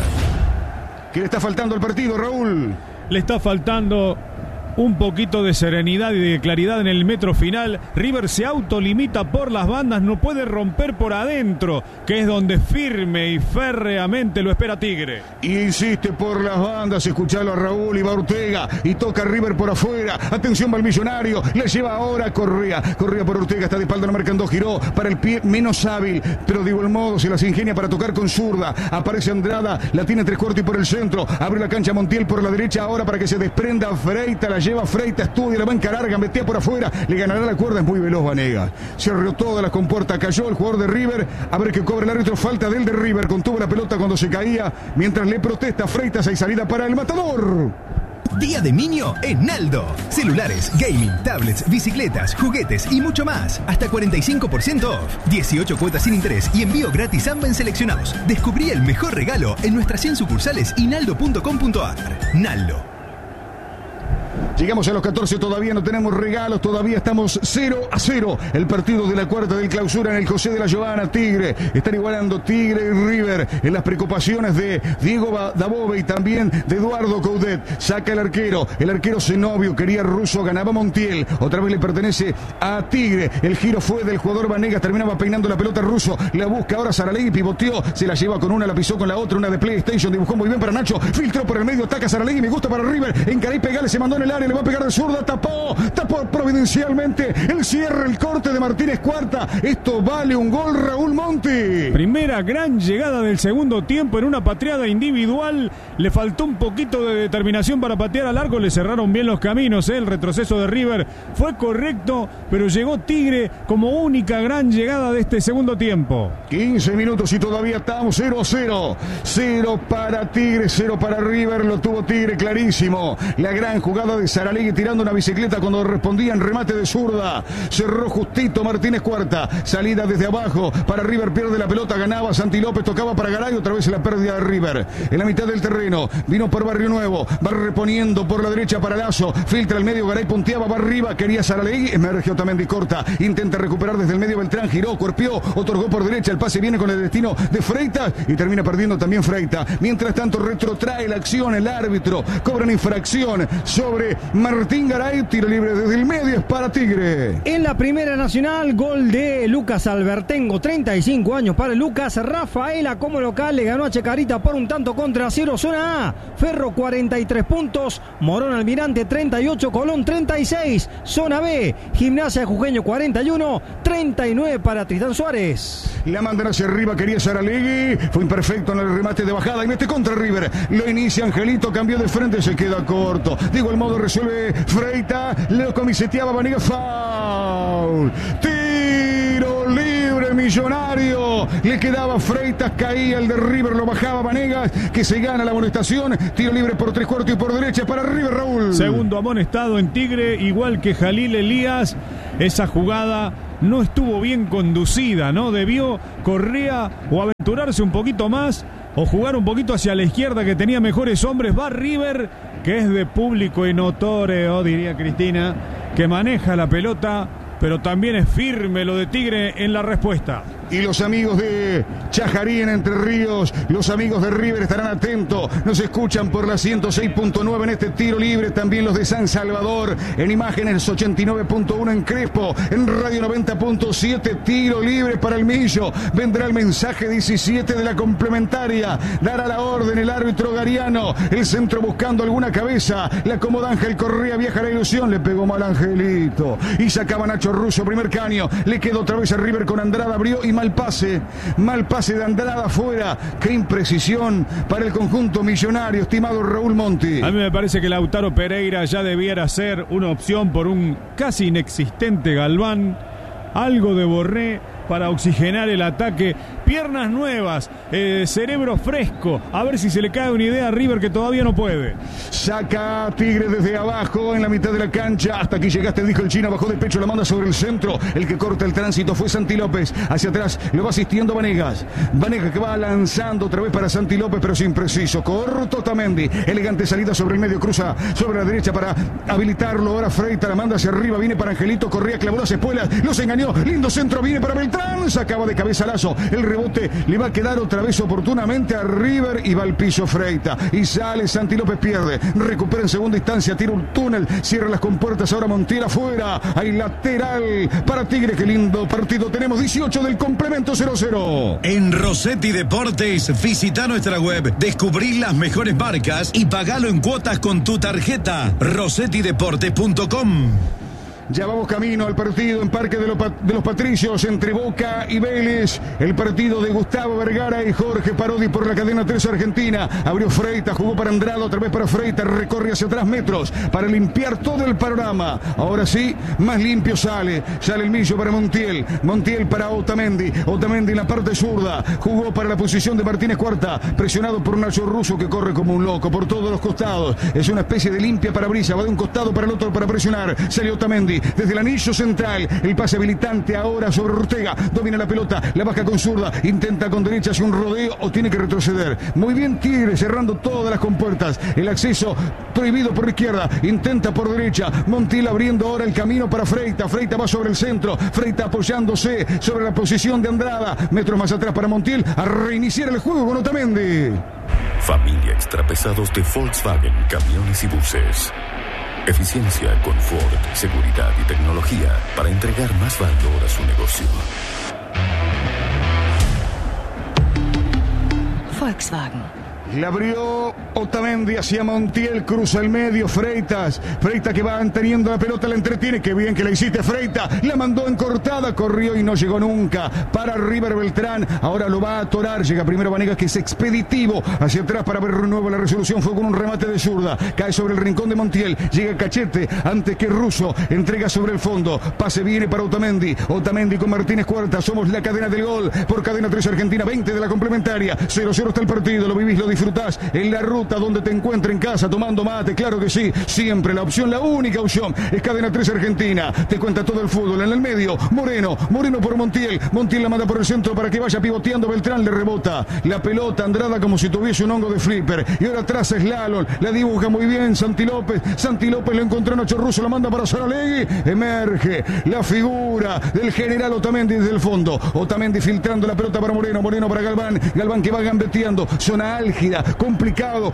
¿Qué le está faltando al partido, Raúl? Le está faltando un poquito de serenidad y de claridad en el metro final. River se autolimita por las bandas, no puede romper por adentro, que es donde firme y férreamente lo espera Tigre. Y insiste por las bandas, escuchalo a Raúl y va Ortega y toca River por afuera. Atención va el Millonario, le lleva ahora Correa. Correa por Ortega, está de espalda, no marcan dos, giró para el pie menos hábil, pero de igual modo se las ingenia para tocar con zurda. Aparece Andrada, la tiene tres cuartos y por el centro. Abre la cancha Montiel por la derecha ahora para que se desprenda Freita, la lleva Freita, estudia, la va a encarar, gambetea por afuera, le ganará la cuerda, es muy veloz Vanegas. Se arreó todas las compuertas, cayó el jugador de River, a ver qué cobra el árbitro, falta del de River, contuvo la pelota cuando se caía, mientras le protesta Freitas, hay salida para el matador. Día de Minio en Naldo. Celulares, gaming, tablets, bicicletas, juguetes y mucho más. Hasta cuarenta y cinco por ciento off. dieciocho cuotas sin interés y envío gratis ambas seleccionados. Descubrí el mejor regalo en nuestras cien sucursales y naldo punto com punto a r. Naldo. Llegamos a los catorce, todavía no tenemos regalos, todavía estamos cero a cero. El partido de la cuarta del clausura en el José de la Giovanna. Tigre, están igualando Tigre y River en las preocupaciones de Diego Dabove y también de Eduardo Coudet. Saca el arquero, el arquero Zenobio, quería Russo, ganaba Montiel. Otra vez le pertenece a Tigre. El giro fue del jugador Vanegas, terminaba peinando la pelota Russo. La busca ahora Saralegui, pivoteó, se la lleva con una, la pisó con la otra, una de PlayStation, dibujó muy bien para Nacho. Filtró por el medio, ataca Saralegui, me gusta para River. Encará y pegale, se mandó en el área. Le va a pegar de zurda, tapó, tapó providencialmente el cierre, el corte de Martínez Cuarta. Esto vale un gol, Raúl Monti. Primera gran llegada del segundo tiempo en una pateada individual. Le faltó un poquito de determinación para patear al arco, le cerraron bien los caminos. ¿eh? El retroceso de River fue correcto, pero llegó Tigre como única gran llegada de este segundo tiempo. quince minutos y todavía estamos cero a cero. cero para Tigre, cero para River. Lo tuvo Tigre clarísimo. La gran jugada de Saralegui tirando una bicicleta cuando respondía en remate de zurda. Cerró justito Martínez Cuarta. Salida desde abajo para River, pierde la pelota, ganaba Santi López, tocaba para Garay, otra vez la pérdida de River. En la mitad del terreno, vino por Barrio Nuevo, va reponiendo por la derecha para Lazo, filtra el medio, Garay punteaba, va arriba, quería Saralegui, emerge Otamendi, corta, intenta recuperar desde el medio Beltrán, giró, cuerpió, otorgó por derecha, el pase viene con el destino de Freitas y termina perdiendo también Freita. Mientras tanto retrotrae la acción el árbitro, cobran infracción sobre Martín Garay, tiro libre desde el medio, es para Tigre. En la Primera Nacional, gol de Lucas Albertengo, treinta y cinco años para el Lucas Rafaela como local, le ganó a Chacarita por un tanto contra cero. Zona A, Ferro cuarenta y tres puntos, Morón Almirante treinta y ocho, Colón treinta y seis. Zona B, Gimnasia de Jujeño cuarenta y uno, treinta y nueve para Tristán Suárez. La mandan hacia arriba, quería Saralegui, fue imperfecto en el remate de bajada y mete contra River. Lo inicia Angelito, cambió de frente, se queda corto. De igual modo resuelve Freita, lo comiseteaba Vanegas, foul. Tiro libre Millonario, le quedaba Freitas, caía el de River, lo bajaba Vanegas, que se gana la amonestación. Tiro libre por tres cuartos y por derecha para River, Raúl. Segundo amonestado en Tigre, igual que Jalil Elías. Esa jugada no estuvo bien conducida, ¿no? Debió Correa o aventurarse un poquito más o jugar un poquito hacia la izquierda, que tenía mejores hombres. Va River, que es de público y notorio, diría Cristina, que maneja la pelota, pero también es firme lo de Tigre en la respuesta. Y los amigos de Chajarí en Entre Ríos, los amigos de River estarán atentos. Nos escuchan por la ciento seis punto nueve en este tiro libre. También los de San Salvador en imágenes ochenta y nueve punto uno en Crespo. En radio noventa punto siete, tiro libre para el Millo. Vendrá el mensaje diecisiete de la complementaria. Dará la orden el árbitro Gariano. El centro buscando alguna cabeza. La acomoda Ángel Correa, viaja la ilusión. Le pegó mal Angelito. Y sacaba Nacho Russo, primer caño. Le quedó otra vez a River con Andrada, abrió y mal pase, mal pase de Andrada afuera. Qué imprecisión para el conjunto millonario, estimado Raúl Monti. A mí me parece que Lautaro Pereira ya debiera ser una opción por un casi inexistente Galván. Algo de Borré para oxigenar el ataque. Piernas nuevas, eh, cerebro fresco. A ver si se le cae una idea a River, que todavía no puede. Saca Tigre desde abajo en la mitad de la cancha. Hasta aquí llegaste, dijo el chino. Bajó de pecho, la manda sobre el centro. El que corta el tránsito fue Santi López. Hacia atrás lo va asistiendo Vanegas. Vanegas que va lanzando otra vez para Santi López, pero sin preciso. Corto Otamendi. Elegante salida sobre el medio. Cruza sobre la derecha para habilitarlo. Ahora Freita la manda hacia arriba. Viene para Angelito. Correa clavó las espuelas. Los engañó. Lindo centro. Viene para Beltrán. Sacaba de cabeza Lazo. El rebote le va a quedar otra vez oportunamente a River y va al piso Freita. Y sale Santi López, pierde. Recupera en segunda instancia. Tira un túnel. Cierra las compuertas. Ahora Montiel afuera. Hay lateral para Tigre. Qué lindo partido. Tenemos dieciocho del complemento cero cero. En Rossetti Deportes, visita nuestra web, descubrí las mejores marcas y pagalo en cuotas con tu tarjeta. rossetti deportes punto com. Ya vamos camino al partido en Parque de los, de los Patricios entre Boca y Vélez. El partido de Gustavo Vergara y Jorge Parodi por la cadena tres Argentina. Abrió Freita, jugó para Andrada, otra vez para Freita, recorre hacia atrás metros para limpiar todo el panorama. Ahora sí, más limpio sale. Sale el Millo para Montiel. Montiel para Otamendi. Otamendi en la parte zurda. Jugó para la posición de Martínez Cuarta. Presionado por Nacho Russo, que corre como un loco por todos los costados. Es una especie de limpia parabrisa. Va de un costado para el otro para presionar. Sale Otamendi desde el anillo central, el pase habilitante ahora sobre Ortega, domina la pelota, la baja con zurda, intenta con derecha hacia un rodeo o tiene que retroceder. Muy bien Tigre, cerrando todas las compuertas, el acceso prohibido por izquierda, intenta por derecha, Montiel abriendo ahora el camino para Freita. Freita va sobre el centro, Freita apoyándose sobre la posición de Andrada, metros más atrás para Montiel, a reiniciar el juego con Otamendi. Familia Extrapesados de Volkswagen, camiones y buses. Eficiencia, confort, seguridad y tecnología para entregar más valor a su negocio. Volkswagen. La abrió Otamendi hacia Montiel, cruza el medio, Freitas. Freita que va teniendo la pelota, la entretiene. Qué bien que la hiciste, Freita. La mandó en cortada, corrió y no llegó nunca. Para River Beltrán, ahora lo va a atorar. Llega primero Vanegas, que es expeditivo. Hacia atrás para ver de nuevo la resolución. Fue con un remate de zurda. Cae sobre el rincón de Montiel. Llega Cachete antes que Russo. Entrega sobre el fondo. Pase viene para Otamendi. Otamendi con Martínez Cuarta. Somos la cadena del gol. Por cadena tres Argentina, veinte de la complementaria. cero cero está el partido. Lo vivís, lo disfrutás en la ruta donde te encuentres en casa tomando mate, claro que sí, siempre la opción, la única opción es cadena tres Argentina, te cuenta todo el fútbol. En el medio, Moreno, Moreno por Montiel, Montiel la manda por el centro para que vaya pivoteando, Beltrán le rebota la pelota, Andrada como si tuviese un hongo de flipper, y ahora atrás es Slalom, la dibuja muy bien Santi López, Santi López lo encontró a Nacho Russo, la manda para Saralegui, emerge la figura del general Otamendi desde el fondo, Otamendi filtrando la pelota para Moreno, Moreno para Galván, Galván que va gambeteando, zona álgida, complicado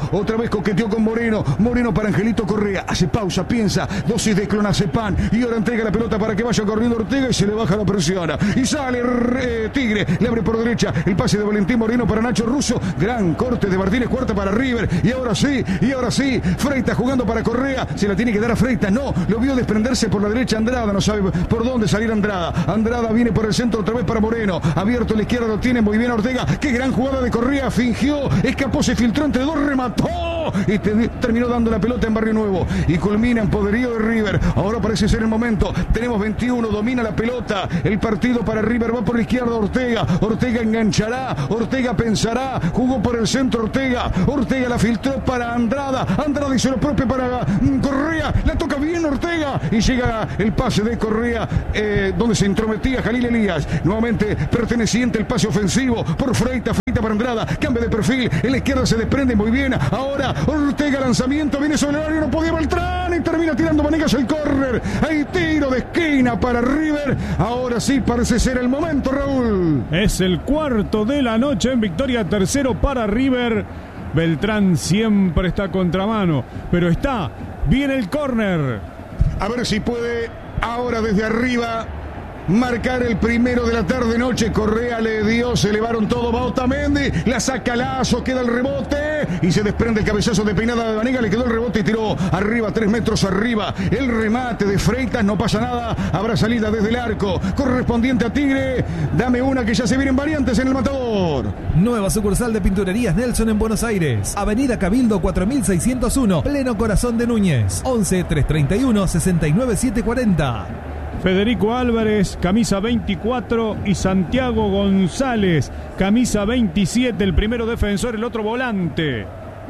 otra vez coqueteó con Moreno, Moreno para Angelito Correa, hace pausa, piensa, dosis de clonazepam y ahora entrega la pelota para que vaya corriendo Ortega y se le baja la presión y sale eh, Tigre, le abre por derecha el pase de Valentín Moreno para Nacho Russo, gran corte de Martínez Cuarta para River y ahora sí, y ahora sí, Freitas jugando para Correa, se la tiene que dar a Freitas, no, lo vio desprenderse por la derecha Andrada, no sabe por dónde salir Andrada, Andrada viene por el centro otra vez para Moreno, abierto a la izquierda, lo tiene muy bien Ortega, qué gran jugada de Correa, fingió, escapó, se filtró entre dos, remató y te, terminó dando la pelota en Barrio Nuevo y culmina en poderío de River, ahora parece ser el momento, tenemos veintiuno, domina la pelota, el partido para River, va por la izquierda Ortega, Ortega enganchará, Ortega pensará, jugó por el centro Ortega, Ortega la filtró para Andrada, Andrada hizo lo propio para Correa, la toca bien Ortega y llega el pase de Correa eh, donde se intrometía Jalil Elías, nuevamente perteneciente el pase ofensivo por Freitas, Freitas para Andrada, cambia de perfil, en la izquierda se desprende muy bien, ahora Ortega lanzamiento, viene sobre el área, no podía Beltrán y termina tirando Vanegas el córner, hay tiro de esquina para River, ahora sí parece ser el momento, Raúl. Es el cuarto de la noche en victoria, tercero para River. Beltrán siempre está a contramano, pero está bien el córner. A ver si puede ahora desde arriba marcar el primero de la tarde-noche. Correa le dio, se elevaron todo, va Otamendi, la saca Lazo, queda el rebote y se desprende el cabezazo de peinada de Vanega, le quedó el rebote y tiró arriba, tres metros arriba, el remate de Freitas, no pasa nada, habrá salida desde el arco, correspondiente a Tigre, dame una que ya se vienen variantes en el Matador. Nueva sucursal de Pinturerías Nelson en Buenos Aires, Avenida Cabildo cuatro mil seiscientos uno, pleno corazón de Núñez, once, trescientos treinta y uno, sesenta y nueve, setecientos cuarenta. Federico Álvarez, camisa veinticuatro, y Santiago González, camisa veintisiete, el primero defensor, el otro volante.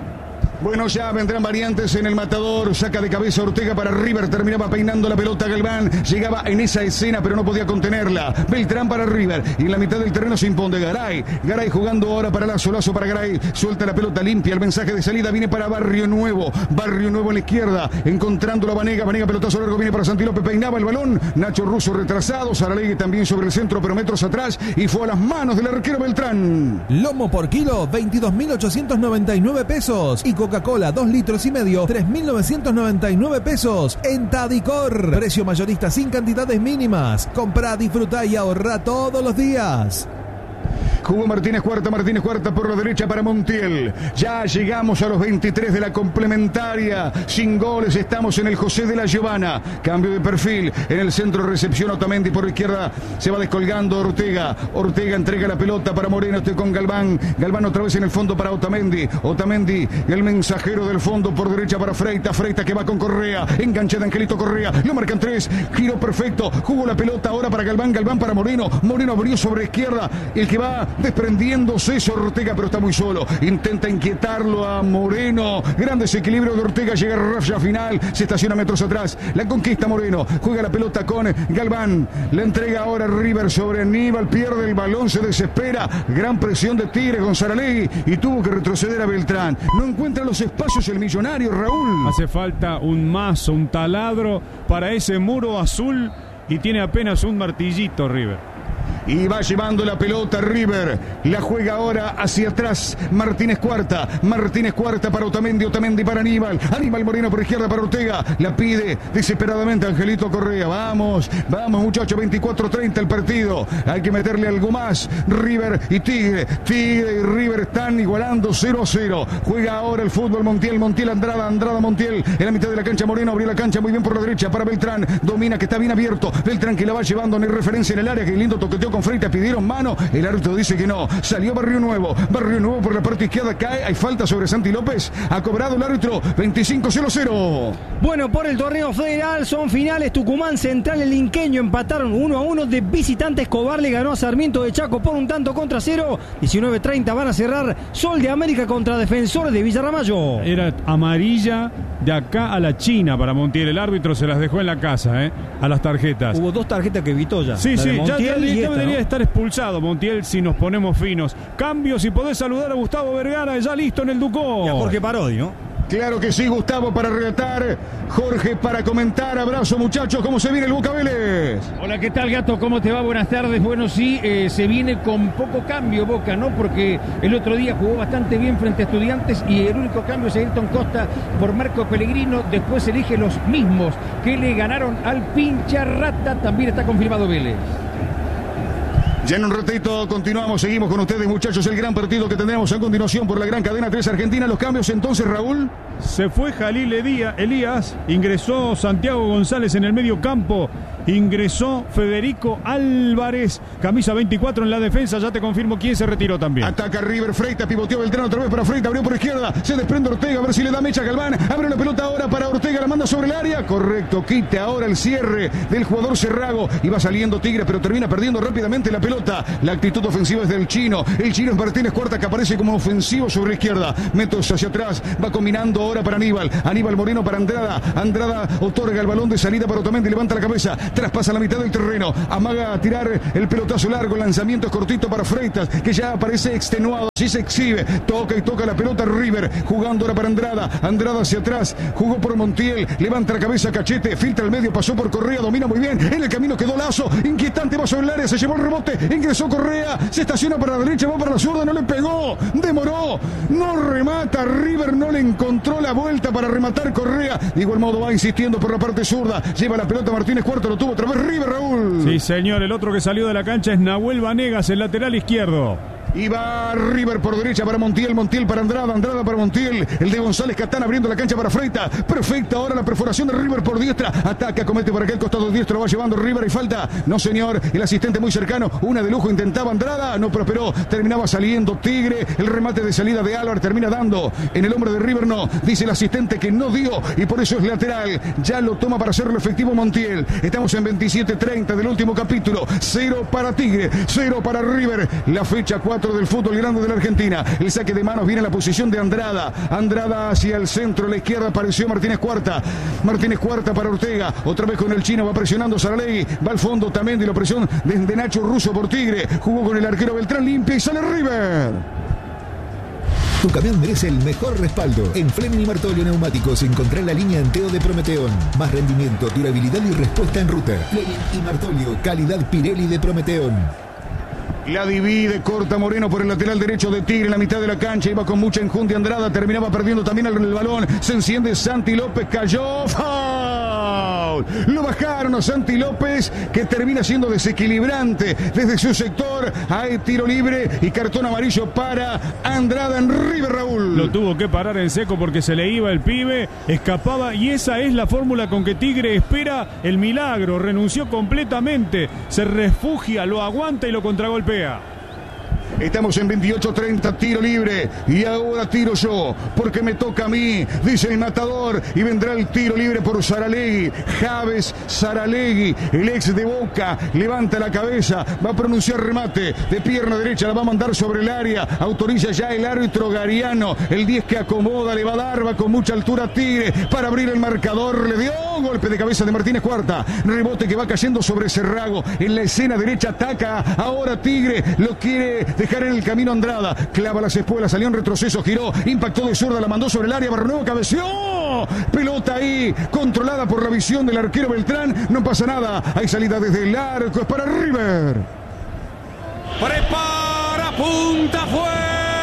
Bueno, ya vendrán variantes en el Matador, saca de cabeza Ortega para River, terminaba peinando la pelota Galván, llegaba en esa escena pero no podía contenerla, Beltrán para River, y en la mitad del terreno se impone Garay, Garay jugando ahora para Lazo, Lazo para Garay, suelta la pelota limpia, el mensaje de salida viene para Barrio Nuevo, Barrio Nuevo en la izquierda, encontrando la Vanega, Vanega pelotazo largo, viene para Santi López, peinaba el balón, Nacho Russo retrasado, Saralegui también sobre el centro pero metros atrás, y fue a las manos del arquero Beltrán. Lomo por kilo, veintidós mil ochocientos noventa y nueve pesos, y Coca-Cola dos litros y medio, tres mil novecientos noventa y nueve pesos en Tadicor. Precio mayorista sin cantidades mínimas. Comprá, disfrutá y ahorrá todos los días. Jugó Martínez Cuarta, Martínez Cuarta por la derecha para Montiel. Ya llegamos a los veintitrés de la complementaria. Sin goles, estamos en el José de la Giovana. Cambio de perfil. En el centro recepción Otamendi por la izquierda. Se va descolgando Ortega. Ortega entrega la pelota para Moreno. Estoy con Galván. Galván otra vez en el fondo para Otamendi. Otamendi, el mensajero del fondo por derecha para Freitas. Freitas que va con Correa. Enganche de Angelito Correa. Lo marcan tres. Giro perfecto. Jugó la pelota ahora para Galván. Galván para Moreno. Moreno abrió sobre la izquierda. El que va desprendiéndose es Ortega, pero está muy solo. Intenta inquietarlo a Moreno. Gran desequilibrio de Ortega. Llega a raya final. Se estaciona metros atrás. La conquista Moreno. Juega la pelota con Galván. La entrega ahora River sobre Aníbal. Pierde el balón. Se desespera. Gran presión de Tigre con Saralegui. Y tuvo que retroceder a Beltrán. No encuentra los espacios el millonario, Raúl. Hace falta un mazo, un taladro para ese muro azul. Y tiene apenas un martillito River. Y va llevando la pelota River. La juega ahora hacia atrás Martínez Cuarta. Martínez Cuarta para Otamendi. Otamendi para Aníbal. Aníbal Moreno por izquierda para Ortega. La pide desesperadamente Angelito Correa. Vamos, vamos muchachos. veinticuatro treinta el partido. Hay que meterle algo más. River y Tigre. Tigre y River están igualando cero a cero. Juega ahora el fútbol Montiel. Montiel Andrada. Andrada Montiel. En la mitad de la cancha Moreno abrió la cancha muy bien por la derecha para Beltrán. Domina que está bien abierto. Beltrán que la va llevando. No hay referencia en el área. Que lindo toqueteo con Freitas, pidieron mano, el árbitro dice que no, salió Barrio Nuevo, Barrio Nuevo por la parte izquierda cae, hay falta sobre Santi López, ha cobrado el árbitro, veinticinco cero cero. Bueno, por el torneo federal son finales, Tucumán Central, el Inqueño empataron uno a uno, de visitante Escobar le ganó a Sarmiento de Chaco por un tanto contra cero, diecinueve treinta van a cerrar Sol de América contra Defensores de Villarramayo. Era amarilla de acá a la China para Montiel, el árbitro se las dejó en la casa, ¿eh? A las tarjetas. Hubo dos tarjetas que evitó ya. Sí, sí, ya, ya, ya esta, debería ¿no? estar expulsado Montiel si nos ponemos finos. Cambios y podés saludar a Gustavo Vergara, ya listo en el Ducó. Y a Jorge Parodi, ¿no? Claro que sí, Gustavo para relatar, Jorge para comentar. Abrazo, muchachos, ¿cómo se viene el Boca Vélez? Hola, ¿qué tal, Gato? ¿Cómo te va? Buenas tardes. Bueno, sí, eh, se viene con poco cambio Boca, ¿no? Porque el otro día jugó bastante bien frente a Estudiantes y el único cambio es Ayrton Costa por Marco Pellegrino. Después elige los mismos que le ganaron al Pincharrata. También está confirmado Vélez. Ya en un ratito continuamos, seguimos con ustedes, muchachos, el gran partido que tendremos a continuación por la gran cadena tres Argentina. Los cambios entonces, Raúl. Se fue Jalil Elías, ingresó Santiago González en el medio campo, ingresó Federico Álvarez, camisa veinticuatro en la defensa. Ya te confirmo quién se retiró también. Ataca River, Freitas, pivoteó Beltrán otra vez para Freitas, abrió por izquierda, se desprende Ortega, a ver si le da mecha Galván, abre la pelota ahora para Ortega, la manda sobre el área, correcto, quite ahora el cierre del jugador Cerrago y va saliendo Tigre, pero termina perdiendo rápidamente la pelota. La actitud ofensiva es del chino, el chino es Martínez Cuarta, que aparece como ofensivo sobre la izquierda, metros hacia atrás, va combinando ahora para Aníbal, Aníbal Moreno para Andrada, Andrada otorga el balón de salida para Otamendi, levanta la cabeza, traspasa la mitad del terreno, amaga a tirar el pelotazo largo, lanzamiento es cortito para Freitas, que ya aparece extenuado, así se exhibe, toca y toca la pelota River, jugando ahora para Andrada, Andrada hacia atrás, jugó por Montiel, levanta la cabeza Cachete, filtra el medio, pasó por Correa, domina muy bien, en el camino quedó Lazo, inquietante, va sobre el área, se llevó el rebote, ingresó Correa, se estaciona para la derecha, va para la zurda, no le pegó, demoró, no remata, River no le encontró la vuelta para rematar Correa, de igual modo va insistiendo por la parte zurda, lleva la pelota Martínez Cuarto, lo tuvo otra vez River, Raúl. Sí, señor, el otro que salió de la cancha es Nahuel Vanegas, el lateral izquierdo. Y va River por derecha para Montiel, Montiel para Andrada, Andrada para Montiel, el de González Catán abriendo la cancha para Freitas, perfecta ahora la perforación de River por diestra, ataca, comete por aquel costado diestro, va llevando River y falta, no señor, el asistente muy cercano, una de lujo intentaba Andrada, no prosperó, terminaba saliendo Tigre, el remate de salida de Álvarez termina dando en el hombre de River, no, dice el asistente que no dio y por eso es lateral, ya lo toma para hacerlo efectivo Montiel, estamos en veintisiete treinta del último capítulo, cero para Tigre, cero para River, la fecha cuatro del fútbol grande de la Argentina. El saque de manos viene en la posición de Andrada. Andrada hacia el centro, a la izquierda apareció Martínez Cuarta. Martínez Cuarta para Ortega. Otra vez con el chino, va presionando Saralegui. Va al fondo también de la presión desde Nacho Russo por Tigre. Jugó con el arquero Beltrán, limpia y sale River. Tu camión merece el mejor respaldo. En Fleming y Martolio Neumáticos encontrá la línea Anteo de Prometeón. Más rendimiento, durabilidad y respuesta en ruta. Fleming y Martolio, calidad Pirelli de Prometeón. La divide, corta Moreno por el lateral derecho de Tigre en la mitad de la cancha. Iba con mucha enjundia Andrada, terminaba perdiendo también el, el balón. Se enciende Santi López, cayó. ¡Foul! Lo bajaron a Santi López, que termina siendo desequilibrante desde su sector. Hay tiro libre y cartón amarillo para Andrada en River, Raúl. Lo tuvo que parar en seco porque se le iba el pibe, escapaba y esa es la fórmula con que Tigre espera el milagro. Renunció completamente, se refugia, lo aguanta y lo contragolpea. Estamos en veintiocho treinta, tiro libre. Y ahora tiro yo, porque me toca a mí, dice el matador. Y vendrá el tiro libre por Saralegui. Javes Saralegui, el ex de Boca, levanta la cabeza, va a pronunciar remate de pierna derecha, la va a mandar sobre el área. Autoriza ya el árbitro Gariano. El diez que acomoda, le va a dar, va con mucha altura a Tigre para abrir el marcador. Le dio golpe de cabeza de Martínez Cuarta. Rebote que va cayendo sobre Cerrago. En la escena derecha ataca ahora Tigre. Lo quiere dejar en el camino Andrada, clava las espuelas, salió en retroceso, giró, impactó de zurda, la mandó sobre el área, Barronuevo cabeció, pelota ahí, controlada por la visión del arquero Beltrán, no pasa nada, hay salida desde el arco, es para River. Prepara, punta, fue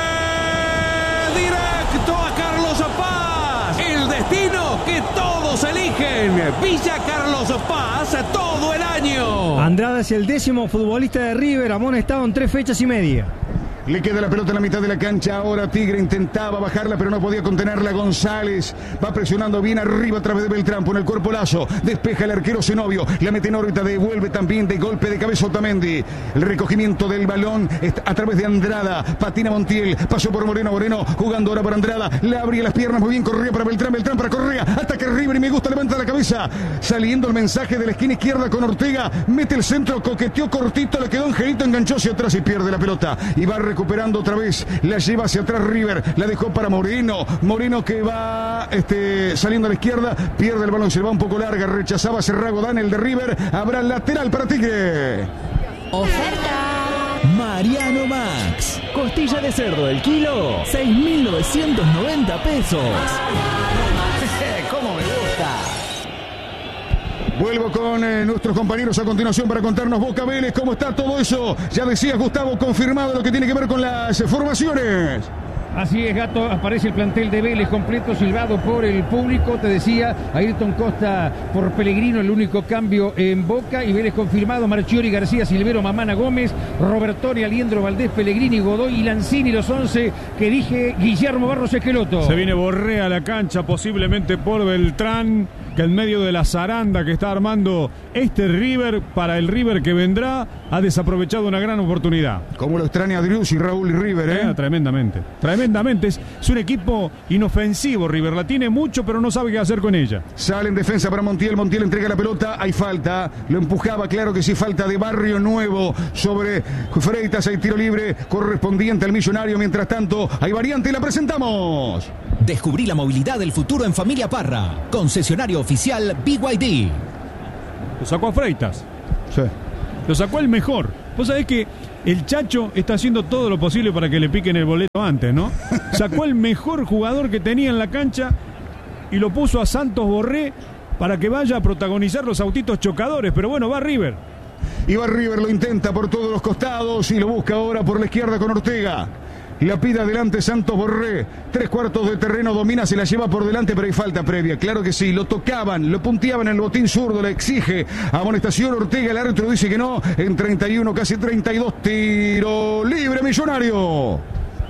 directo a Carlos Paz, el destino que todos eligen, Villa Carlos Paz, todo el año. Andrada es el décimo futbolista de River, amonestado en tres fechas y media. Le queda la pelota en la mitad de la cancha. Ahora Tigre intentaba bajarla, pero no podía contenerla. González va presionando bien arriba a través de Beltrán. Pone el cuerpo Lazo. Despeja el arquero Zenobio. La mete en órbita. Devuelve también de golpe de cabeza Otamendi. El recogimiento del balón a través de Andrada. Patina Montiel. Pasó por Moreno. Moreno jugando ahora para Andrada. Le abría las piernas muy bien. Correa para Beltrán. Beltrán para Correa. Ataque River y me gusta. Levanta la cabeza. Saliendo el mensaje de la esquina izquierda con Ortega. Mete el centro. Coqueteó cortito. Le quedó Angelito. Enganchó hacia atrás y pierde la pelota. Y va a recuperando otra vez, la lleva hacia atrás River, la dejó para Moreno, Moreno que va este, saliendo a la izquierda, pierde el balón, se va un poco larga, rechazaba Cerrago, Dan el de River, habrá lateral para Tigre. Oferta. Mariano Max. Costilla de cerdo del kilo, seis mil novecientos noventa pesos. ¿Cómo me gusta? Vuelvo con eh, nuestros compañeros a continuación para contarnos Boca Vélez, cómo está todo eso. Ya decías, Gustavo, confirmado lo que tiene que ver con las formaciones. Así es, Gato, aparece el plantel de Vélez completo, silbado por el público. Te decía, Ayrton Costa por Pellegrino, el único cambio en Boca. Y Vélez confirmado, Marchiori, García, Silvero, Mamana, Gómez, Robertoni, Aliendro, Valdés, Pellegrini, Godoy y Lanzini, los once que dije Guillermo Barros Esqueloto. Se viene Borré a la cancha, posiblemente por Beltrán, que en medio de la zaranda que está armando este River, para el River que vendrá, ha desaprovechado una gran oportunidad. Como lo extraña Drius y Raúl y River, ¿eh? eh tremendamente, tremendamente. Es, es un equipo inofensivo, River. La tiene mucho, pero no sabe qué hacer con ella. Sale en defensa para Montiel. Montiel entrega la pelota. Hay falta. Lo empujaba, claro que sí, falta de Barrio Nuevo sobre Freitas. Hay tiro libre correspondiente al Millonario. Mientras tanto, hay variante y la presentamos. Descubrí la movilidad del futuro en Familia Parra. Concesionario oficial B Y D. Lo sacó a Freitas. Sí. Lo sacó el mejor. Vos sabés que el Chacho está haciendo todo lo posible para que le piquen el boleto antes, ¿no? Sacó el mejor jugador que tenía en la cancha y lo puso a Santos Borré para que vaya a protagonizar los autitos chocadores. Pero bueno, va River. Y va River, lo intenta por todos los costados y lo busca ahora por la izquierda con Ortega. La pide adelante Santos Borré. Tres cuartos de terreno domina, se la lleva por delante, pero hay falta previa. Claro que sí, lo tocaban, lo punteaban en el botín zurdo, le exige amonestación Ortega. El árbitro dice que no. En treinta y uno, casi treinta y dos, tiro libre Millonario.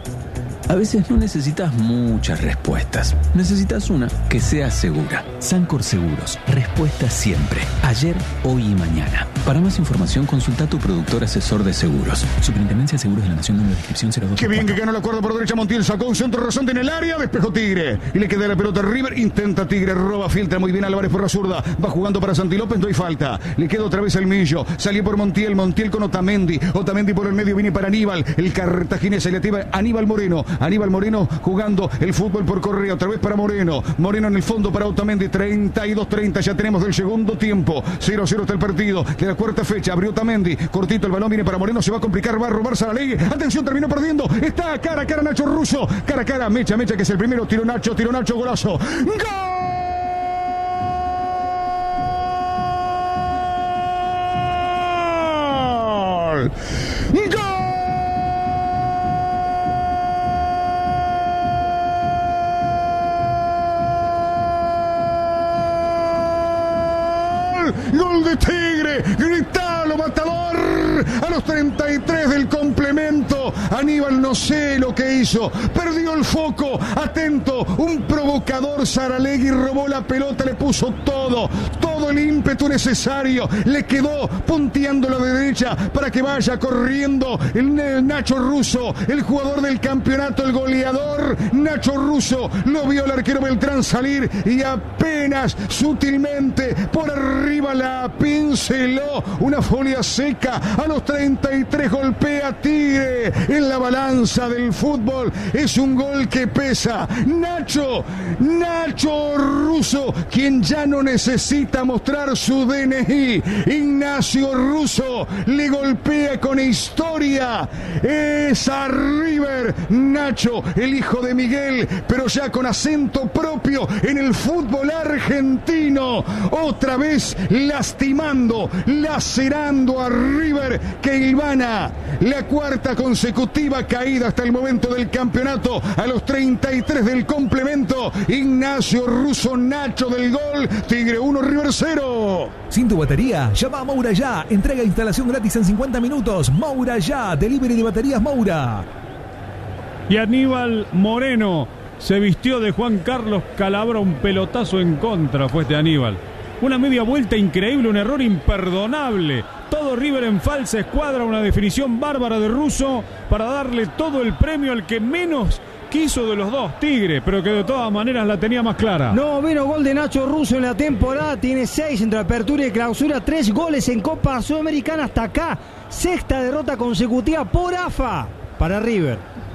A veces no necesitas muchas respuestas. Necesitas una que sea segura. Sancor Seguros. Respuesta siempre. Ayer, hoy y mañana. Para más información, consulta a tu productor asesor de seguros. Superintendencia de Seguros de la Nación, número de inscripción cero dos. Qué bien que ganó la cuerda por derecha Montiel. Sacó un centro rasante en el área. Despejó Tigre. Y le queda la pelota a River. Intenta Tigre. Roba, filtra muy bien Álvarez por la zurda. Va jugando para Santi López. No hay falta. Le queda otra vez al Millo. Salió por Montiel. Montiel con Otamendi. Otamendi por el medio. Viene para Aníbal. El cartaginés. Se le activa Aníbal Moreno. Aníbal Moreno jugando el fútbol por Correa, otra vez para Moreno. Moreno en el fondo para Otamendi. Treinta y dos treinta, ya tenemos del segundo tiempo. Cero a cero está el partido de la cuarta fecha. Abrió Otamendi, cortito el balón, viene para Moreno. Se va a complicar, va a robar Saralegui. Atención, terminó perdiendo. Está cara a cara Nacho Russo. Cara a cara, Mecha, Mecha, que es el primero. Tiro Nacho, tiro Nacho, golazo. ¡Gol! ¡Gol! Gol de Tigre, gritalo matador, a los treinta y tres del complemento. Aníbal no sé lo que hizo, perdió el foco, atento, un provocador. Saralegui robó la pelota, le puso todo, todo el ímpetu necesario, le quedó punteando la derecha para que vaya corriendo el Nacho Russo, el jugador del campeonato, el goleador. Nacho Russo lo vio el arquero Beltrán salir y apenas sutilmente por arriba la pinceló. Una folia seca. A los treinta y tres golpea Tigre en la balanza del fútbol. Es un gol que pesa. Nacho, Nacho Russo, quien ya no necesita mostrar su D N I. Ignacio Russo le golpea con historia. Es a River. Nacho, el hijo de Miguel, pero ya con acento propio en el fútbol argentino. Otra vez lastimando, lacerando a River, que hilvana la cuarta consecutiva caída hasta el momento del campeonato. A los treinta y tres del complemento, Ignacio Russo, Nacho del gol. Tigre uno, River cero. Sin tu batería, llama a Moura ya. Entrega e instalación gratis en cincuenta minutos. Moura ya, delivery de baterías Moura. Y Aníbal Moreno se vistió de Juan Carlos Calabra, un pelotazo en contra fue este Aníbal. Una media vuelta increíble, un error imperdonable. Todo River en falsa escuadra, una definición bárbara de Russo para darle todo el premio al que menos quiso de los dos, Tigre, pero que de todas maneras la tenía más clara. No, vino gol de Nacho Russo en la temporada, tiene seis entre apertura y clausura, tres goles en Copa Sudamericana hasta acá. Sexta derrota consecutiva por A F A para River.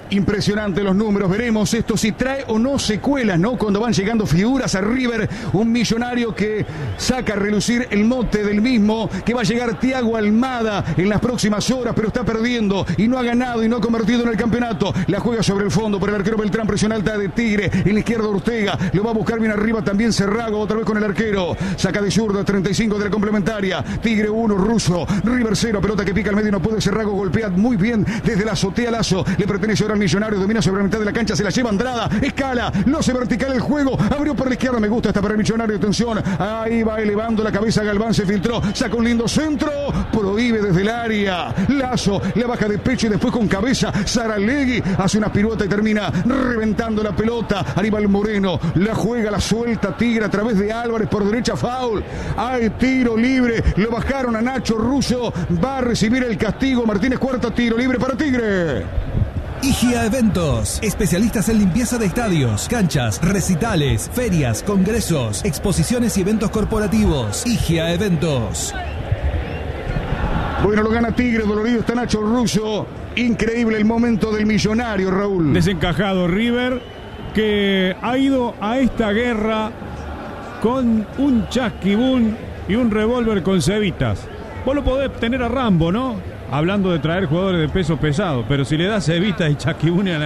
Impresionante los números, veremos esto si trae o no secuelas, ¿no? Cuando van llegando figuras a River, un Millonario que saca a relucir el mote del mismo, que va a llegar Thiago Almada en las próximas horas, pero está perdiendo y no ha ganado y no ha convertido en el campeonato. La juega sobre el fondo por el arquero Beltrán, presión alta de Tigre, en la izquierda Ortega, lo va a buscar bien arriba también Cerrago, otra vez con el arquero, saca de zurda, treinta y cinco de la complementaria, Tigre uno, Russo, River cero, pelota que pica al medio, no puede, Cerrago golpea muy bien desde la azotea, Lazo, le pertenece ahora al Millonario, domina sobre la mitad de la cancha, se la lleva Andrada, escala, no se vertical el juego, abrió por la izquierda, me gusta esta para el Millonario, atención, ahí va elevando la cabeza Galván, se filtró, saca un lindo centro, prohíbe desde el área, Lazo, la baja de pecho y después con cabeza, Saralegui hace una pirueta y termina reventando la pelota, Aníbal Moreno, la juega, la suelta Tigre a través de Álvarez, por derecha foul, hay tiro libre, lo bajaron a Nacho Russo, va a recibir el castigo, Martínez Cuarta, tiro libre para Tigre. I G A Eventos, especialistas en limpieza de estadios, canchas, recitales, ferias, congresos, exposiciones y eventos corporativos. I G A Eventos. Bueno, lo gana Tigre, dolorido está Nacho Russo. Increíble el momento del Millonario, Raúl. Desencajado River, que ha ido a esta guerra con un chasquibún y un revólver con cebitas. Vos lo podés tener a Rambo, ¿no? Hablando de traer jugadores de peso pesado, pero si le das cebitas y chasquibún a la